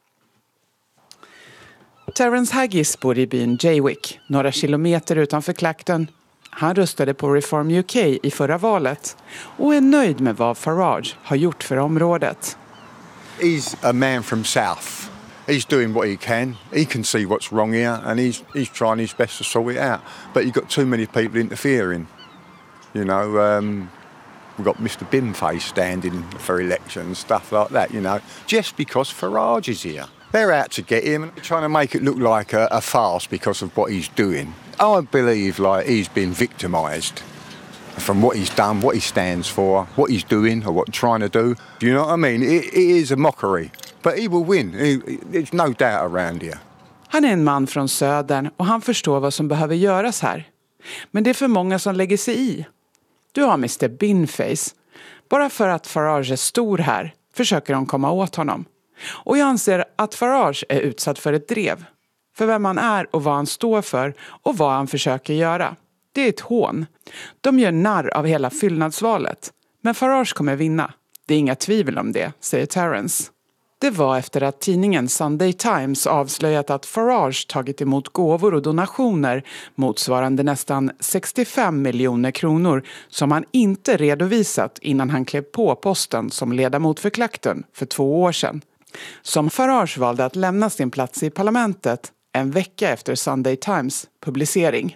Speaker 16: Terence Haggis bor i byn Jaywick, några kilometer utanför Clacton. Han röstade på Reform U K i förra valet och är nöjd med vad Farage har gjort för området.
Speaker 17: He's a man from South. He's doing what he can. He can see what's wrong here and he's, he's trying his best to sort it out. But you've got too many people interfering. You know, um, we've got Mister Binface standing for election, stuff like that, you know, just because Farage is here. They're out to get him and trying to make it look like a, a farce because of what he's doing. I believe like he's been victimised from what he's done, what he stands for, what he's doing or what he's trying to do. Do you know what I mean? It, it is a mockery, but he will win. He, there's no doubt around here.
Speaker 16: Han är en man från södern och han förstår vad som behöver göras här. Men det är för många som lägger sig i. Du har Mister Binface. Bara för att Farage är stor här försöker de komma åt honom. Och jag anser att Farage är utsatt för ett drev. För vem han är och vad han står för och vad han försöker göra. Det är ett hån. De gör narr av hela fyllnadsvalet. Men Farage kommer vinna. Det är inga tvivel om det, säger Terence. Det var efter att tidningen Sunday Times avslöjat att Farage tagit emot gåvor och donationer motsvarande nästan sextiofem miljoner kronor som han inte redovisat innan han klev på posten som ledamot för Clacton för två år sedan. Som Farage valde att lämna sin plats i parlamentet en vecka efter Sunday Times publicering.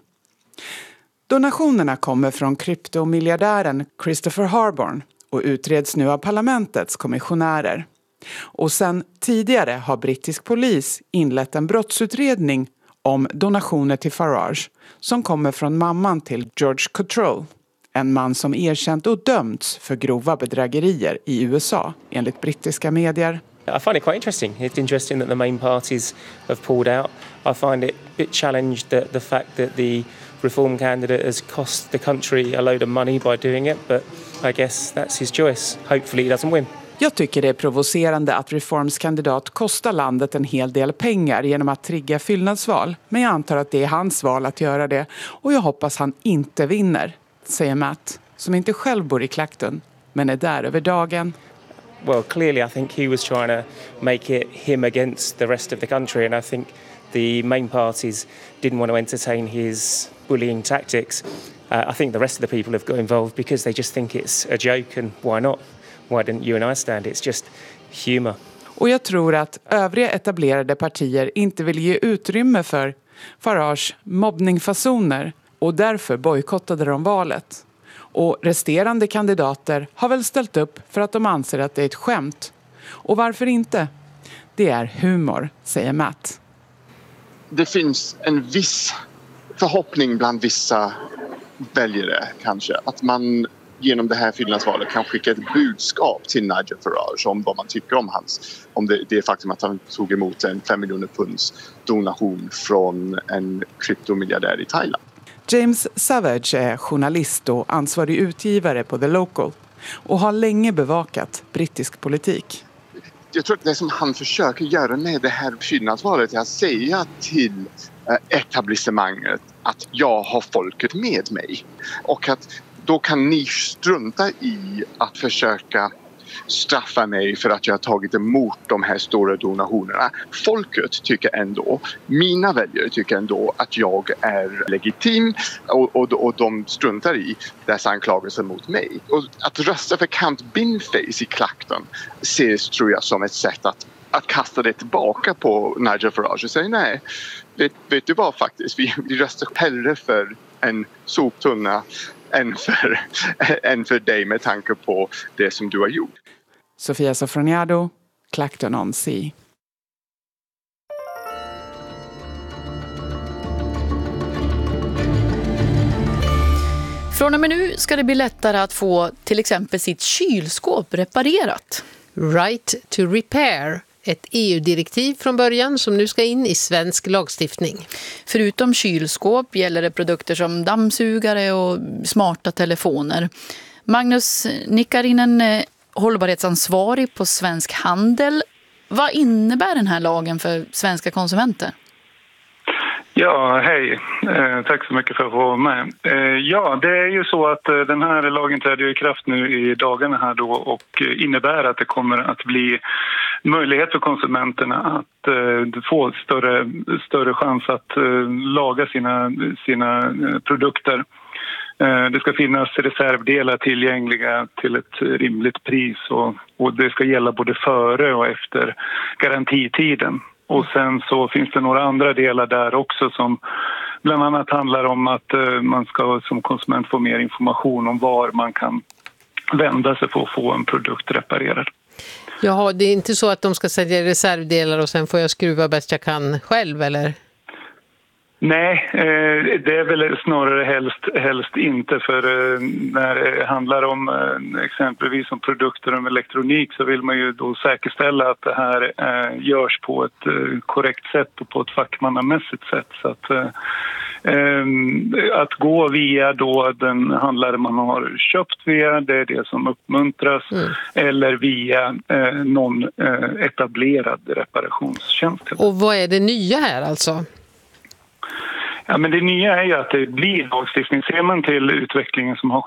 Speaker 16: Donationerna kommer från kryptomiljardären Christopher Harborn och utreds nu av parlamentets kommissionärer. Och sen tidigare har brittisk polis inlett en brottsutredning om donationer till Farage som kommer från mamman till George Cottrell, en man som erkänt och dömts för grova bedrägerier i U S A enligt brittiska medier.
Speaker 18: I find it quite interesting. It's interesting that the main parties have pulled out. I find it a bit challenged that the fact that the Reform candidate has cost the country a load of money by doing it, but I guess that's his choice. Hopefully he doesn't win.
Speaker 16: Jag tycker det är provocerande att Reforms kandidat kostar landet en hel del pengar genom att trigga fyllnadsval. Men jag antar att det är hans val att göra det och jag hoppas han inte vinner, säger Matt, som inte själv bor i Clacton, men är där över dagen.
Speaker 18: Well, clearly I think he was trying to make it him against the rest of the country, and I think the main parties didn't want to entertain his bullying tactics. Uh, I think the rest of the people have got involved because they just think it's a joke, and why not? Why didn't you and I stand? It's just humor.
Speaker 16: Och jag tror att övriga etablerade partier inte vill ge utrymme för Farage mobbningfasoner och därför bojkottade de valet. Och resterande kandidater har väl ställt upp för att de anser att det är ett skämt. Och varför inte? Det är humor, säger Matt.
Speaker 19: Det finns en viss förhoppning bland vissa väljare kanske att man genom det här fyllnadsvalet kan skicka ett budskap till Nigel Farage om vad man tycker om hans, om det, det faktum att han tog emot en fem miljoner punds donation från en kryptomiljardär i Thailand.
Speaker 16: James Savage är journalist och ansvarig utgivare på The Local och har länge bevakat brittisk politik.
Speaker 19: Jag tror att det som han försöker göra med det här fyllnadsvalet är att säga till etablissemanget att jag har folket med mig och att då kan ni strunta i att försöka straffa mig för att jag har tagit emot de här stora donationerna. Folket tycker ändå, mina väljare tycker ändå att jag är legitim och, och, och de struntar i dessa anklagelser mot mig. Och att rösta för Count Binface i Clacton ses, tror jag, som ett sätt att, att kasta det tillbaka på Nigel Farage och säga nej, vet, vet du vad faktiskt, vi, vi röstar hellre för en soptunna än för, än för dig med tanke på det som du har gjort.
Speaker 16: Sofia Sofroniado, Clacton on Sea.
Speaker 4: Från och med nu ska det bli lättare att få till exempel sitt kylskåp reparerat.
Speaker 5: Right to repair. Ett E U-direktiv från början som nu ska in i svensk lagstiftning.
Speaker 4: Förutom kylskåp gäller det produkter som dammsugare och smarta telefoner. Magnus Nikkarinen är hållbarhetsansvarig på Svensk Handel. Vad innebär den här lagen för svenska konsumenter?
Speaker 20: Ja, hej. Eh, tack så mycket för att få vara med. Eh, ja, det är ju så att eh, den här lagen träder i kraft nu i dagarna här då och eh, innebär att det kommer att bli möjlighet för konsumenterna att eh, få större, större chans att eh, laga sina, sina eh, produkter. Eh, det ska finnas reservdelar tillgängliga till ett rimligt pris och, och det ska gälla både före och efter garantitiden. Och sen så finns det några andra delar där också som bland annat handlar om att eh, man ska som konsument få mer information om var man kan vända sig för att få en produkt reparerad.
Speaker 5: Jaha, det är inte så att de ska sälja reservdelar och sen får jag skruva bäst jag kan själv, eller?
Speaker 20: Nej, eh, det är väl snarare helst, helst inte, för eh, när det handlar om eh, exempelvis om produkter och elektronik så vill man ju då säkerställa att det här eh, görs på ett eh, korrekt sätt och på ett fackmannamässigt sätt. Så att, eh, eh, att gå via då den handlare man har köpt via, det är det som uppmuntras, mm. eller via eh, någon eh, etablerad reparationstjänst.
Speaker 5: Och vad är det nya här alltså?
Speaker 20: Ja, men det nya är ju att det blir lagstiftning. Ser man till utvecklingen som har skett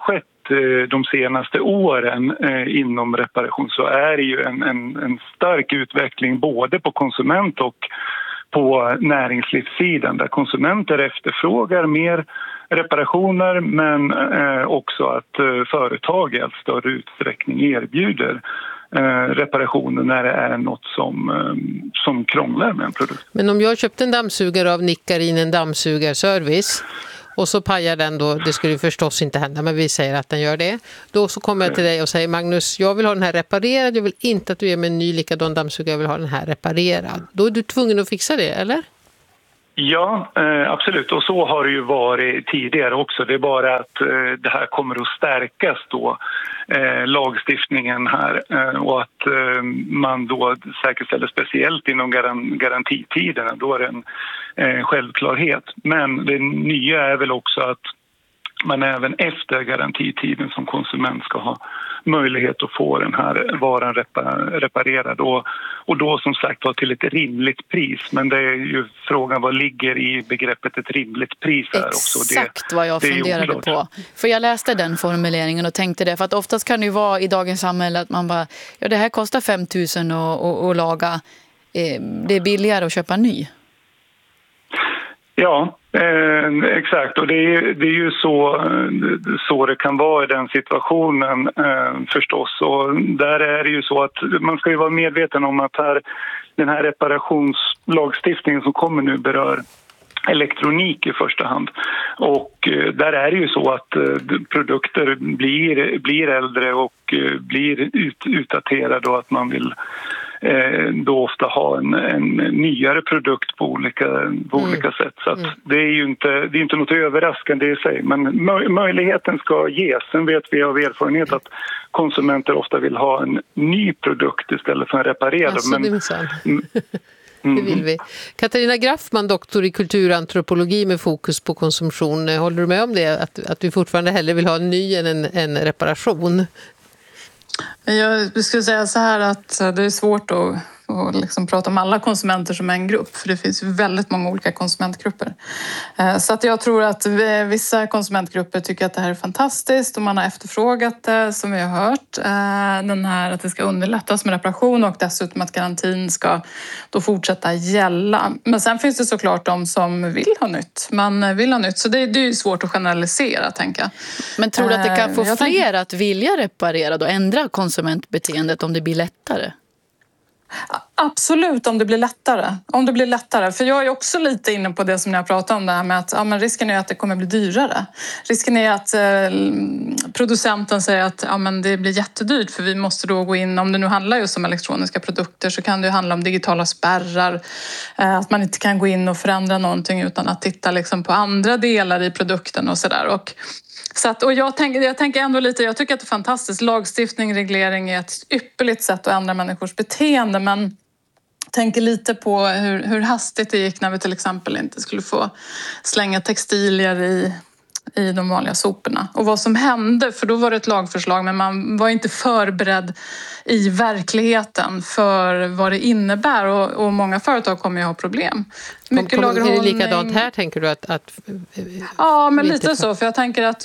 Speaker 20: de senaste åren inom reparation så är det ju en, en, en stark utveckling både på konsument- och på näringslivssidan där konsumenter efterfrågar mer reparationer men också att företag i allt större utsträckning erbjuder reparationer när det är något som, som krånglar med en produkt.
Speaker 5: Men om jag köpte en dammsugare av Nickarinen dammsugarservice och så pajar den då, det skulle ju förstås inte hända men vi säger att den gör det. Då så kommer jag till dig och säger Magnus, jag vill ha den här reparerad, jag vill inte att du ger mig en ny likadan dammsugare, jag vill ha den här reparerad. Då är du tvungen att fixa det, eller?
Speaker 20: Ja, eh, absolut. Och så har det ju varit tidigare också. Det är bara att eh, det här kommer att stärkas då, eh, lagstiftningen här. Eh, och att eh, man då säkerställer speciellt inom garan- garantitiden. Då är det en eh, självklarhet. Men det nya är väl också att man även efter garantitiden som konsument ska ha möjlighet att få den här varan repar- reparerad och, och då som sagt var till ett rimligt pris. Men det är ju frågan vad ligger i begreppet ett rimligt pris här också.
Speaker 4: Exakt vad jag funderade på. För jag läste den formuleringen och tänkte det. För att oftast kan det ju vara i dagens samhälle att man bara, ja det här kostar fem tusen att, att, att laga. Eh, det är billigare att köpa ny.
Speaker 20: Ja, eh, exakt. Och det är, det är ju så, så det kan vara i den situationen eh, förstås. Och där är det ju så att man ska ju vara medveten om att här, den här reparationslagstiftningen som kommer nu berör elektronik i första hand. Och eh, där är det ju så att eh, produkter blir, blir äldre och eh, blir ut, utdaterade och att man vill då ofta ha en, en nyare produkt på olika, på mm. olika sätt. Så att mm. det är ju inte, det är inte något överraskande i sig. Men möj, möjligheten ska ges. Sen vet vi av erfarenhet att konsumenter ofta vill ha en ny produkt istället för en reparerad.
Speaker 5: Alltså,
Speaker 20: men,
Speaker 5: det mm. det vill vi. Katarina Graffman, doktor i kulturantropologi med fokus på konsumtion. Håller du med om det? Att, att vi fortfarande hellre vill ha en ny än en, en reparation?
Speaker 21: Jag skulle säga så här att det är svårt att, att liksom prata om alla konsumenter som en grupp. För det finns väldigt många olika konsumentgrupper. Så att jag tror att vissa konsumentgrupper tycker att det här är fantastiskt. Och man har efterfrågat det, som vi har hört. Den här att det ska underlättas med reparation och dessutom att garantin ska då fortsätta gälla. Men sen finns det såklart de som vill ha nytt. Man vill ha nytt. Så det, det är ju svårt att generalisera, tänker jag.
Speaker 4: Men tror du att det kan få
Speaker 21: jag
Speaker 4: fler
Speaker 21: tänker...
Speaker 4: att vilja reparera och ändra konsumentbeteendet om det blir lättare?
Speaker 21: Absolut, om det blir lättare. Om det blir lättare. För jag är också lite inne på det som jag pratade om, det här med att ja, men risken är att det kommer bli dyrare. Risken är att eh, producenten säger att ja, men det blir jättedyrt för vi måste då gå in, om det nu handlar just om elektroniska produkter så kan det ju handla om digitala spärrar. Eh, att man inte kan gå in och förändra någonting utan att titta liksom, på andra delar i produkten och sådär. Och Så att, och jag, tänker, jag tänker ändå lite, jag tycker att det är fantastiskt. Lagstiftning, reglering är ett ypperligt sätt att ändra människors beteende. Men jag tänker lite på hur, hur hastigt det gick när vi till exempel inte skulle få slänga textilier i, i de vanliga soporna. Och vad som hände, för då var det ett lagförslag men man var inte förberedd i verkligheten för vad det innebär. Och, och många företag kommer ju ha problem.
Speaker 5: Mycket kom, kom, är det likadant här, tänker du? att, att
Speaker 21: Ja, men lite, lite så. För jag tänker att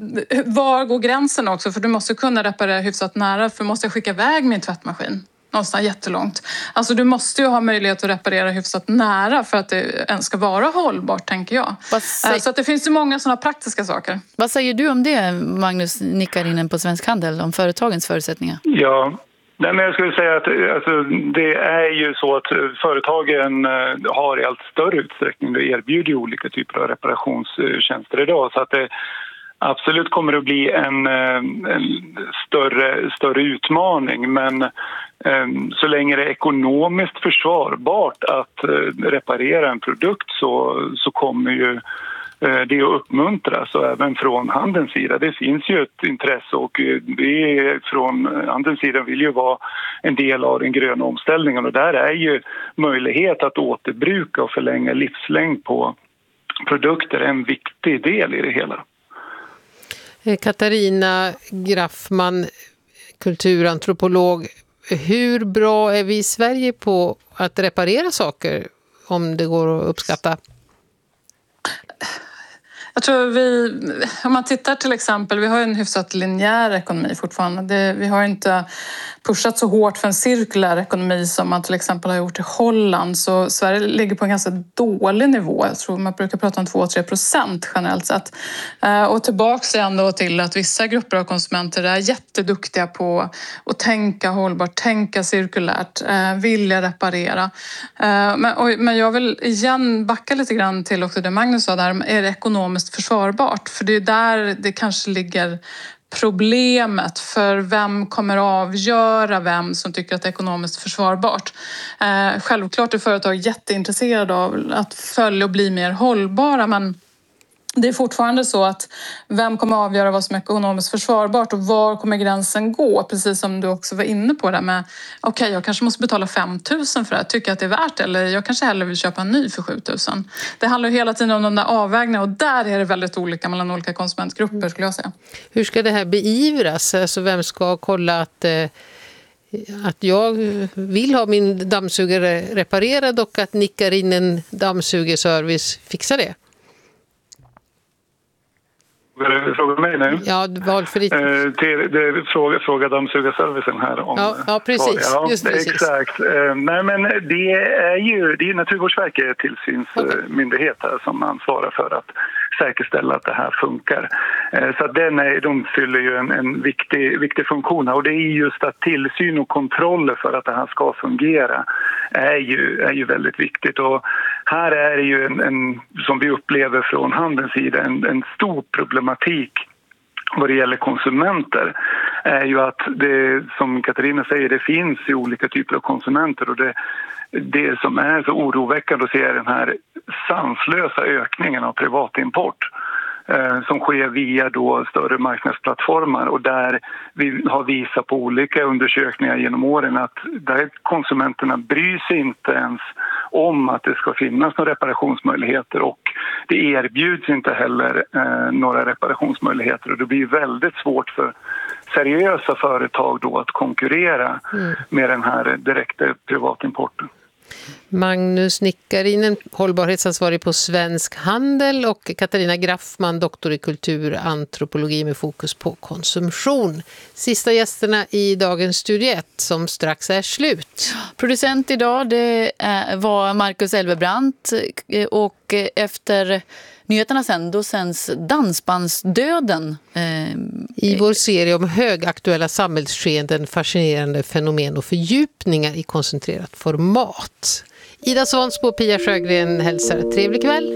Speaker 21: var går gränsen också? För du måste kunna reparera hyfsat nära. För måste jag skicka iväg min tvättmaskin någonstans jättelångt? Alltså du måste ju ha möjlighet att reparera hyfsat nära för att det ens ska vara hållbart, tänker jag. Säger... Så att det finns ju många sådana praktiska saker.
Speaker 4: Vad säger du om det, Magnus Nickarinen på Svensk Handel, om företagens förutsättningar?
Speaker 20: Ja, nej, men jag skulle säga att alltså, det är ju så att företagen har i allt större utsträckning erbjuder olika typer av reparationstjänster idag. Så att det absolut kommer att bli en, en större, större utmaning. Men så länge det är ekonomiskt försvarbart att reparera en produkt så, så kommer ju det att uppmuntras, och även från handelns sida. Det finns ju ett intresse, och vi från handelns sida vill ju vara en del av den gröna omställningen, och där är ju möjlighet att återbruka och förlänga livslängd på produkter en viktig del i det hela.
Speaker 5: Katarina Graffman, kulturantropolog. Hur bra är vi i Sverige på att reparera saker, om det går att uppskatta?
Speaker 21: Jag tror vi, om man tittar till exempel, vi har en hyfsat linjär ekonomi fortfarande. Det, vi har inte pushat så hårt för en cirkulär ekonomi som man till exempel har gjort i Holland. Så Sverige ligger på en ganska dålig nivå. Jag tror man brukar prata om två till tre procent generellt sett. Och tillbaks igen då till att vissa grupper av konsumenter är jätteduktiga på att tänka hållbart, tänka cirkulärt, vilja reparera. Men jag vill igen backa lite grann till också det Magnus sa där. Är det ekonomiskt försvarbart? För det är där det kanske ligger problemet, för vem kommer avgöra vem som tycker att det är ekonomiskt försvarbart. Eh, självklart är företag jätteintresserade av att följa och bli mer hållbara, men det är fortfarande så att vem kommer avgöra vad som är ekonomiskt försvarbart och var kommer gränsen gå? Precis som du också var inne på det med, okej, okay, jag kanske måste betala fem tusen för det, tycker att det är värt det, eller jag kanske hellre vill köpa en ny för sju tusen. Det handlar ju hela tiden om de där avvägningarna, och där är det väldigt olika mellan olika konsumentgrupper skulle jag säga.
Speaker 5: Hur ska det här beivras? Alltså vem ska kolla att eh... att jag vill ha min dammsugare reparerad och att Nikkarinen dammsugerservice fixar det?
Speaker 20: Fråga mig nu.
Speaker 5: Ja, valfritt.
Speaker 20: Eh, till, det fråga, fråga dammsugarservicen här om.
Speaker 5: Ja, ja precis.
Speaker 20: Ja,
Speaker 5: Just precis.
Speaker 20: Exakt. Eh, nej, men det är ju det är Naturvårdsverket, tillsynsmyndighet här, som ansvarar för att säkerställa att det här funkar. Eh, så att den är, de fyller ju en, en viktig, viktig funktion här, och det är just att tillsyn och kontroller för att det här ska fungera är ju, är ju väldigt viktigt. Och här är det ju en, en som vi upplever från handelns sida en, en stor problematik vad det gäller konsumenter, är ju att det, som Katarina säger, det finns ju olika typer av konsumenter, och det, det som är så oroväckande att se är den här sanslösa ökningen av privatimport eh, som sker via då större marknadsplattformar, och där vi har visat på olika undersökningar genom åren att där konsumenterna bryr sig inte ens om att det ska finnas några reparationsmöjligheter, och det erbjuds inte heller eh, några reparationsmöjligheter, och det blir väldigt svårt för seriösa företag då att konkurrera mm. med den här direkta privatimporten.
Speaker 5: Magnus Nikkarinen, hållbarhetsansvarig på Svensk Handel, och Katarina Graffman, doktor i kulturantropologi med fokus på konsumtion. Sista gästerna i dagens Studio ett som strax är slut.
Speaker 4: Producent idag det var Marcus Elvebrant, och efter nyheterna sen, då sänds Dansbandsdöden. Eh,
Speaker 5: I vår serie om högaktuella samhällsskeenden, fascinerande fenomen och fördjupningar i koncentrerat format. Ida Svans på Pia Sjögren hälsar. Trevlig kväll.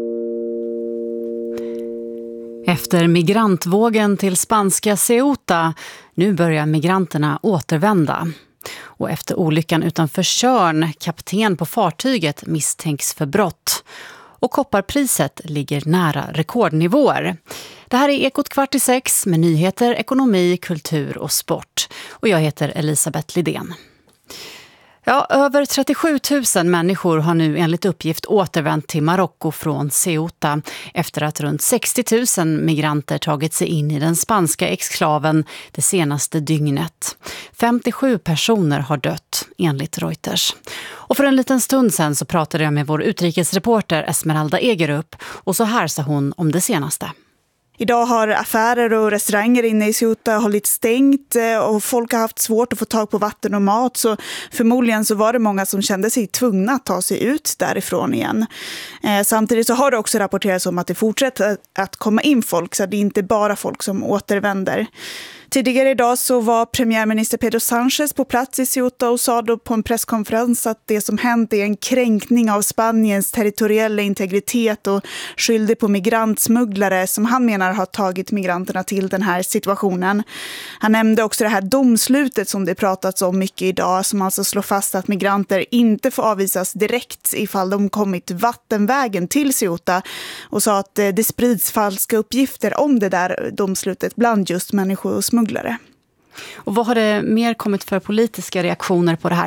Speaker 2: Efter migrantvågen till spanska Ceuta, nu börjar migranterna återvända. Och efter olyckan utanför Tjörn, kapten på fartyget misstänks för brott. Och kopparpriset ligger nära rekordnivåer. Det här är Ekot kvart i sex med nyheter, ekonomi, kultur och sport. Och jag heter Elisabeth Lidén. Ja, över trettiosju tusen människor har nu enligt uppgift återvänt till Marocko från Ceuta efter att runt sextio tusen migranter tagit sig in i den spanska exklaven det senaste dygnet. femtiosju personer har dött enligt Reuters. Och för en liten stund sedan så pratade jag med vår utrikesreporter Esmeralda Egerup, och så här sa hon om det senaste.
Speaker 1: Idag har affärer och restauranger inne i Ceuta hållit stängt och folk har haft svårt att få tag på vatten och mat, så förmodligen så var det många som kände sig tvungna att ta sig ut därifrån igen. Eh, samtidigt så har det också rapporterats om att det fortsätter att komma in folk, så det är inte bara folk som återvänder. Tidigare idag så var premiärminister Pedro Sánchez på plats i Ceuta och sa då på en presskonferens att det som hänt är en kränkning av Spaniens territoriella integritet och skyllde på migrantsmugglare som han menar har tagit migranterna till den här situationen. Han nämnde också det här domslutet som det pratats om mycket idag, som alltså slår fast att migranter inte får avvisas direkt ifall de kommit vattenvägen till Ceuta, och sa att det sprids falska uppgifter om det där domslutet bland just människor och smugglare.
Speaker 2: Och vad har det mer kommit för politiska reaktioner på det här?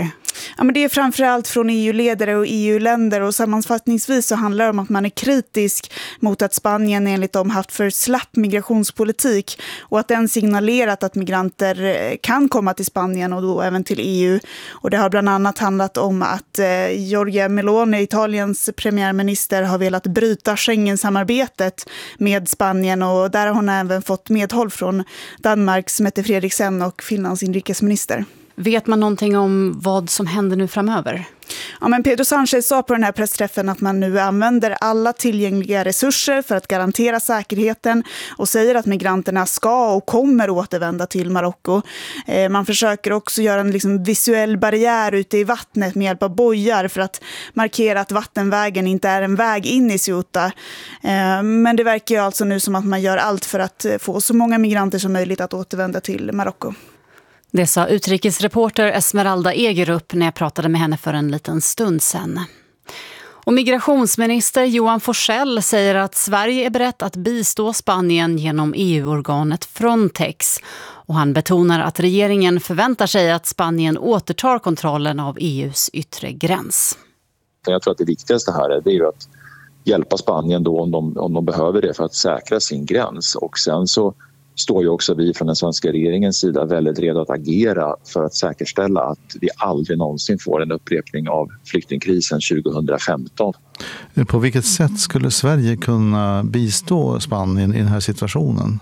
Speaker 1: Ja, men det är framförallt från E U-ledare och E U-länder, och sammanfattningsvis så handlar det om att man är kritisk mot att Spanien enligt dem haft för slapp migrationspolitik och att den signalerat att migranter kan komma till Spanien och då även till E U. Och det har bland annat handlat om att eh, Giorgia Meloni, Italiens premiärminister, har velat bryta Schengen-samarbetet med Spanien, och där har hon även fått medhåll från Danmarks Mette Frederiksen och Finlands inrikesminister.
Speaker 2: Vet man någonting om vad som händer nu framöver?
Speaker 1: Ja, men Pedro Sánchez sa på den här pressträffen att man nu använder alla tillgängliga resurser för att garantera säkerheten och säger att migranterna ska och kommer återvända till Marocko. Eh, man försöker också göra en liksom visuell barriär ute i vattnet med hjälp av bojar för att markera att vattenvägen inte är en väg in i Ceuta. Eh, men det verkar ju alltså nu som att man gör allt för att få så många migranter som möjligt att återvända till Marocko.
Speaker 2: Det sa utrikesreporter Esmeralda Egerup när jag pratade med henne för en liten stund sedan. Och migrationsminister Johan Forssell säger att Sverige är berett att bistå Spanien genom E U-organet Frontex. Och han betonar att regeringen förväntar sig att Spanien återtar kontrollen av E U:s yttre gräns.
Speaker 3: Jag tror att det viktigaste här är, det är ju att hjälpa Spanien då om de, om de behöver det för att säkra sin gräns. Och sen så står ju också vi från den svenska regeringens sida väldigt redo att agera för att säkerställa att vi aldrig någonsin får en upprepning av flyktingkrisen tjugohundrafemton.
Speaker 22: På vilket sätt skulle Sverige kunna bistå Spanien i den här situationen?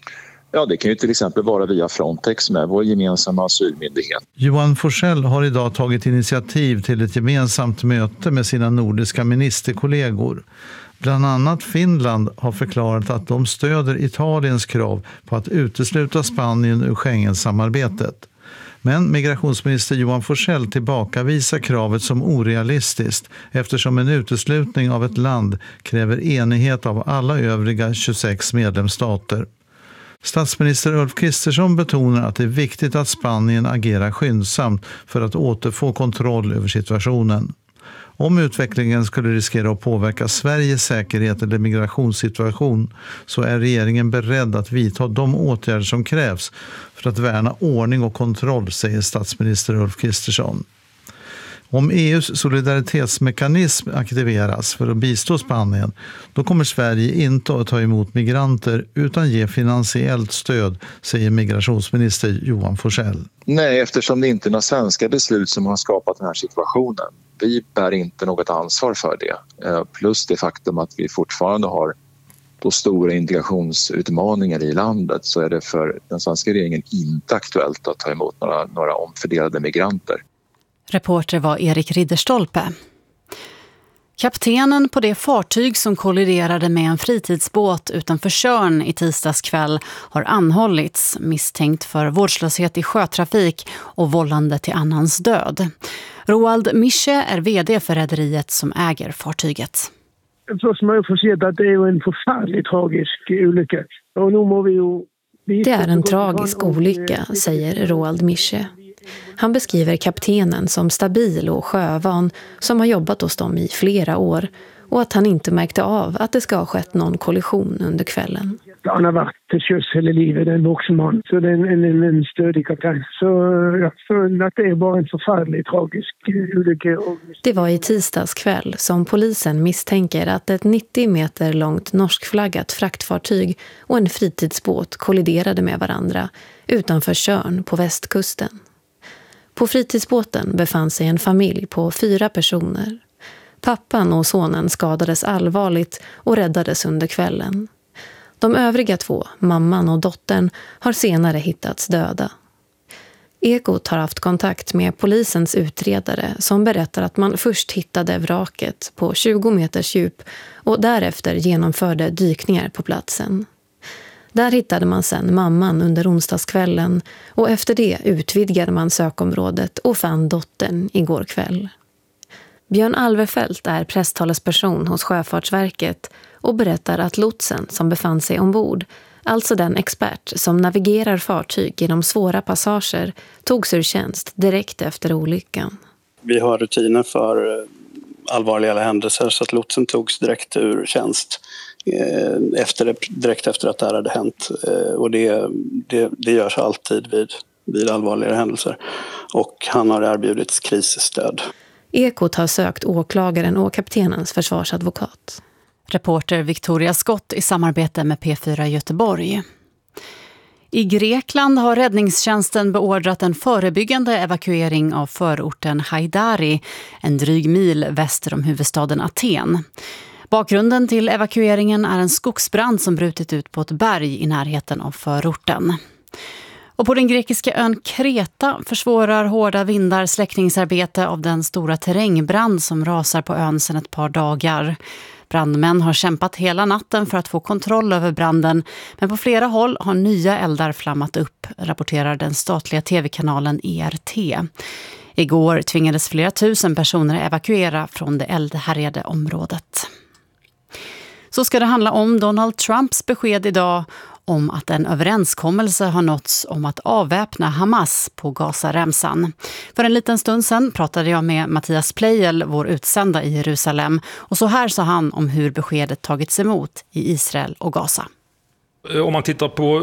Speaker 3: Ja, det kan ju till exempel vara via Frontex med vår gemensamma asylmyndighet.
Speaker 22: Johan Forssell har idag tagit initiativ till ett gemensamt möte med sina nordiska ministerkollegor. Bland annat Finland har förklarat att de stöder Italiens krav på att utesluta Spanien ur Schengen-samarbetet. Men migrationsminister Johan Forssell tillbakavisar kravet som orealistiskt eftersom en uteslutning av ett land kräver enighet av alla övriga tjugosex medlemsstater. Statsminister Ulf Kristersson betonar att det är viktigt att Spanien agerar skyndsamt för att återfå kontroll över situationen. Om utvecklingen skulle riskera att påverka Sveriges säkerhet eller migrationssituation så är regeringen beredd att vidta de åtgärder som krävs för att värna ordning och kontroll, säger statsminister Ulf Kristersson. Om E U:s solidaritetsmekanism aktiveras för att bistå Spanien, då kommer Sverige inte att ta emot migranter utan ge finansiellt stöd, säger migrationsminister Johan Forssell.
Speaker 3: Nej, eftersom det inte är några svenska beslut som har skapat den här situationen. Vi bär inte något ansvar för det. Plus det faktum att vi fortfarande har på stora integrationsutmaningar i landet, så är det för den svenska regeringen inte aktuellt att ta emot några, några omfördelade migranter.
Speaker 2: Reporter var Erik Ridderstolpe. Kaptenen på det fartyg som kolliderade med en fritidsbåt utanför Tjörn i tisdags kväll har anhållits, misstänkt för vårdslöshet i sjötrafik och vållande till annans död. Roald Mische är vd för rederiet som äger fartyget.
Speaker 23: Först må jag få se att det är en förfärligt tragisk olycka. Och nu må vi ju...
Speaker 24: Det är en tragisk olycka, säger Roald Mische. Han beskriver kaptenen som stabil och sjövan som har jobbat hos dem i flera år och att han inte märkte av att det ska ha skett någon kollision under kvällen.
Speaker 23: Han har varit till sjöss hela livet, en vuxen man, så det är en, en, en stödig kapten. Så jag tror att det är bara en förfärlig tragisk olycka.
Speaker 24: Det var i tisdags kväll som polisen misstänker att ett nittio meter långt norskflaggat fraktfartyg och en fritidsbåt kolliderade med varandra utanför Tjörn på västkusten. På fritidsbåten befann sig en familj på fyra personer. Pappan och sonen skadades allvarligt och räddades under kvällen. De övriga två, mamman och dottern, har senare hittats döda. Ekot har haft kontakt med polisens utredare som berättar att man först hittade vraket på tjugo meters djup och därefter genomförde dykningar på platsen. Där hittade man sen mamman under onsdagskvällen och efter det utvidgade man sökområdet och fann dottern igår kväll. Björn Alverfelt är presstalesperson hos Sjöfartsverket och berättar att lotsen som befann sig ombord, alltså den expert som navigerar fartyg genom svåra passager, togs ur tjänst direkt efter olyckan.
Speaker 25: Vi har rutiner för allvarliga händelser så att lotsen togs direkt ur tjänst. Efter, direkt efter att det här hade hänt. Och det, det, det görs alltid vid vid allvarligare händelser. Och han har erbjudits krisstöd.
Speaker 24: Ekot har sökt åklagaren och kaptenens försvarsadvokat.
Speaker 2: Reporter Victoria Scott i samarbete med P fyra Göteborg. I Grekland har räddningstjänsten beordrat en förebyggande evakuering av förorten Haidari, en dryg mil väster om huvudstaden Aten. Bakgrunden till evakueringen är en skogsbrand som brutit ut på ett berg i närheten av förorten. Och på den grekiska ön Kreta försvårar hårda vindar släckningsarbete av den stora terrängbrand som rasar på ön sedan ett par dagar. Brandmän har kämpat hela natten för att få kontroll över branden, men på flera håll har nya eldar flammat upp, rapporterar den statliga tv-kanalen E R T. Igår tvingades flera tusen personer evakuera från det eldhärjade området. Så ska det handla om Donald Trumps besked idag om att en överenskommelse har nåtts om att avväpna Hamas på Gazaremsan. För en liten stund sedan pratade jag med Mattias Pleijel, vår utsända i Jerusalem. Och så här sa han om hur beskedet tagits emot i Israel och Gaza.
Speaker 10: Om man tittar på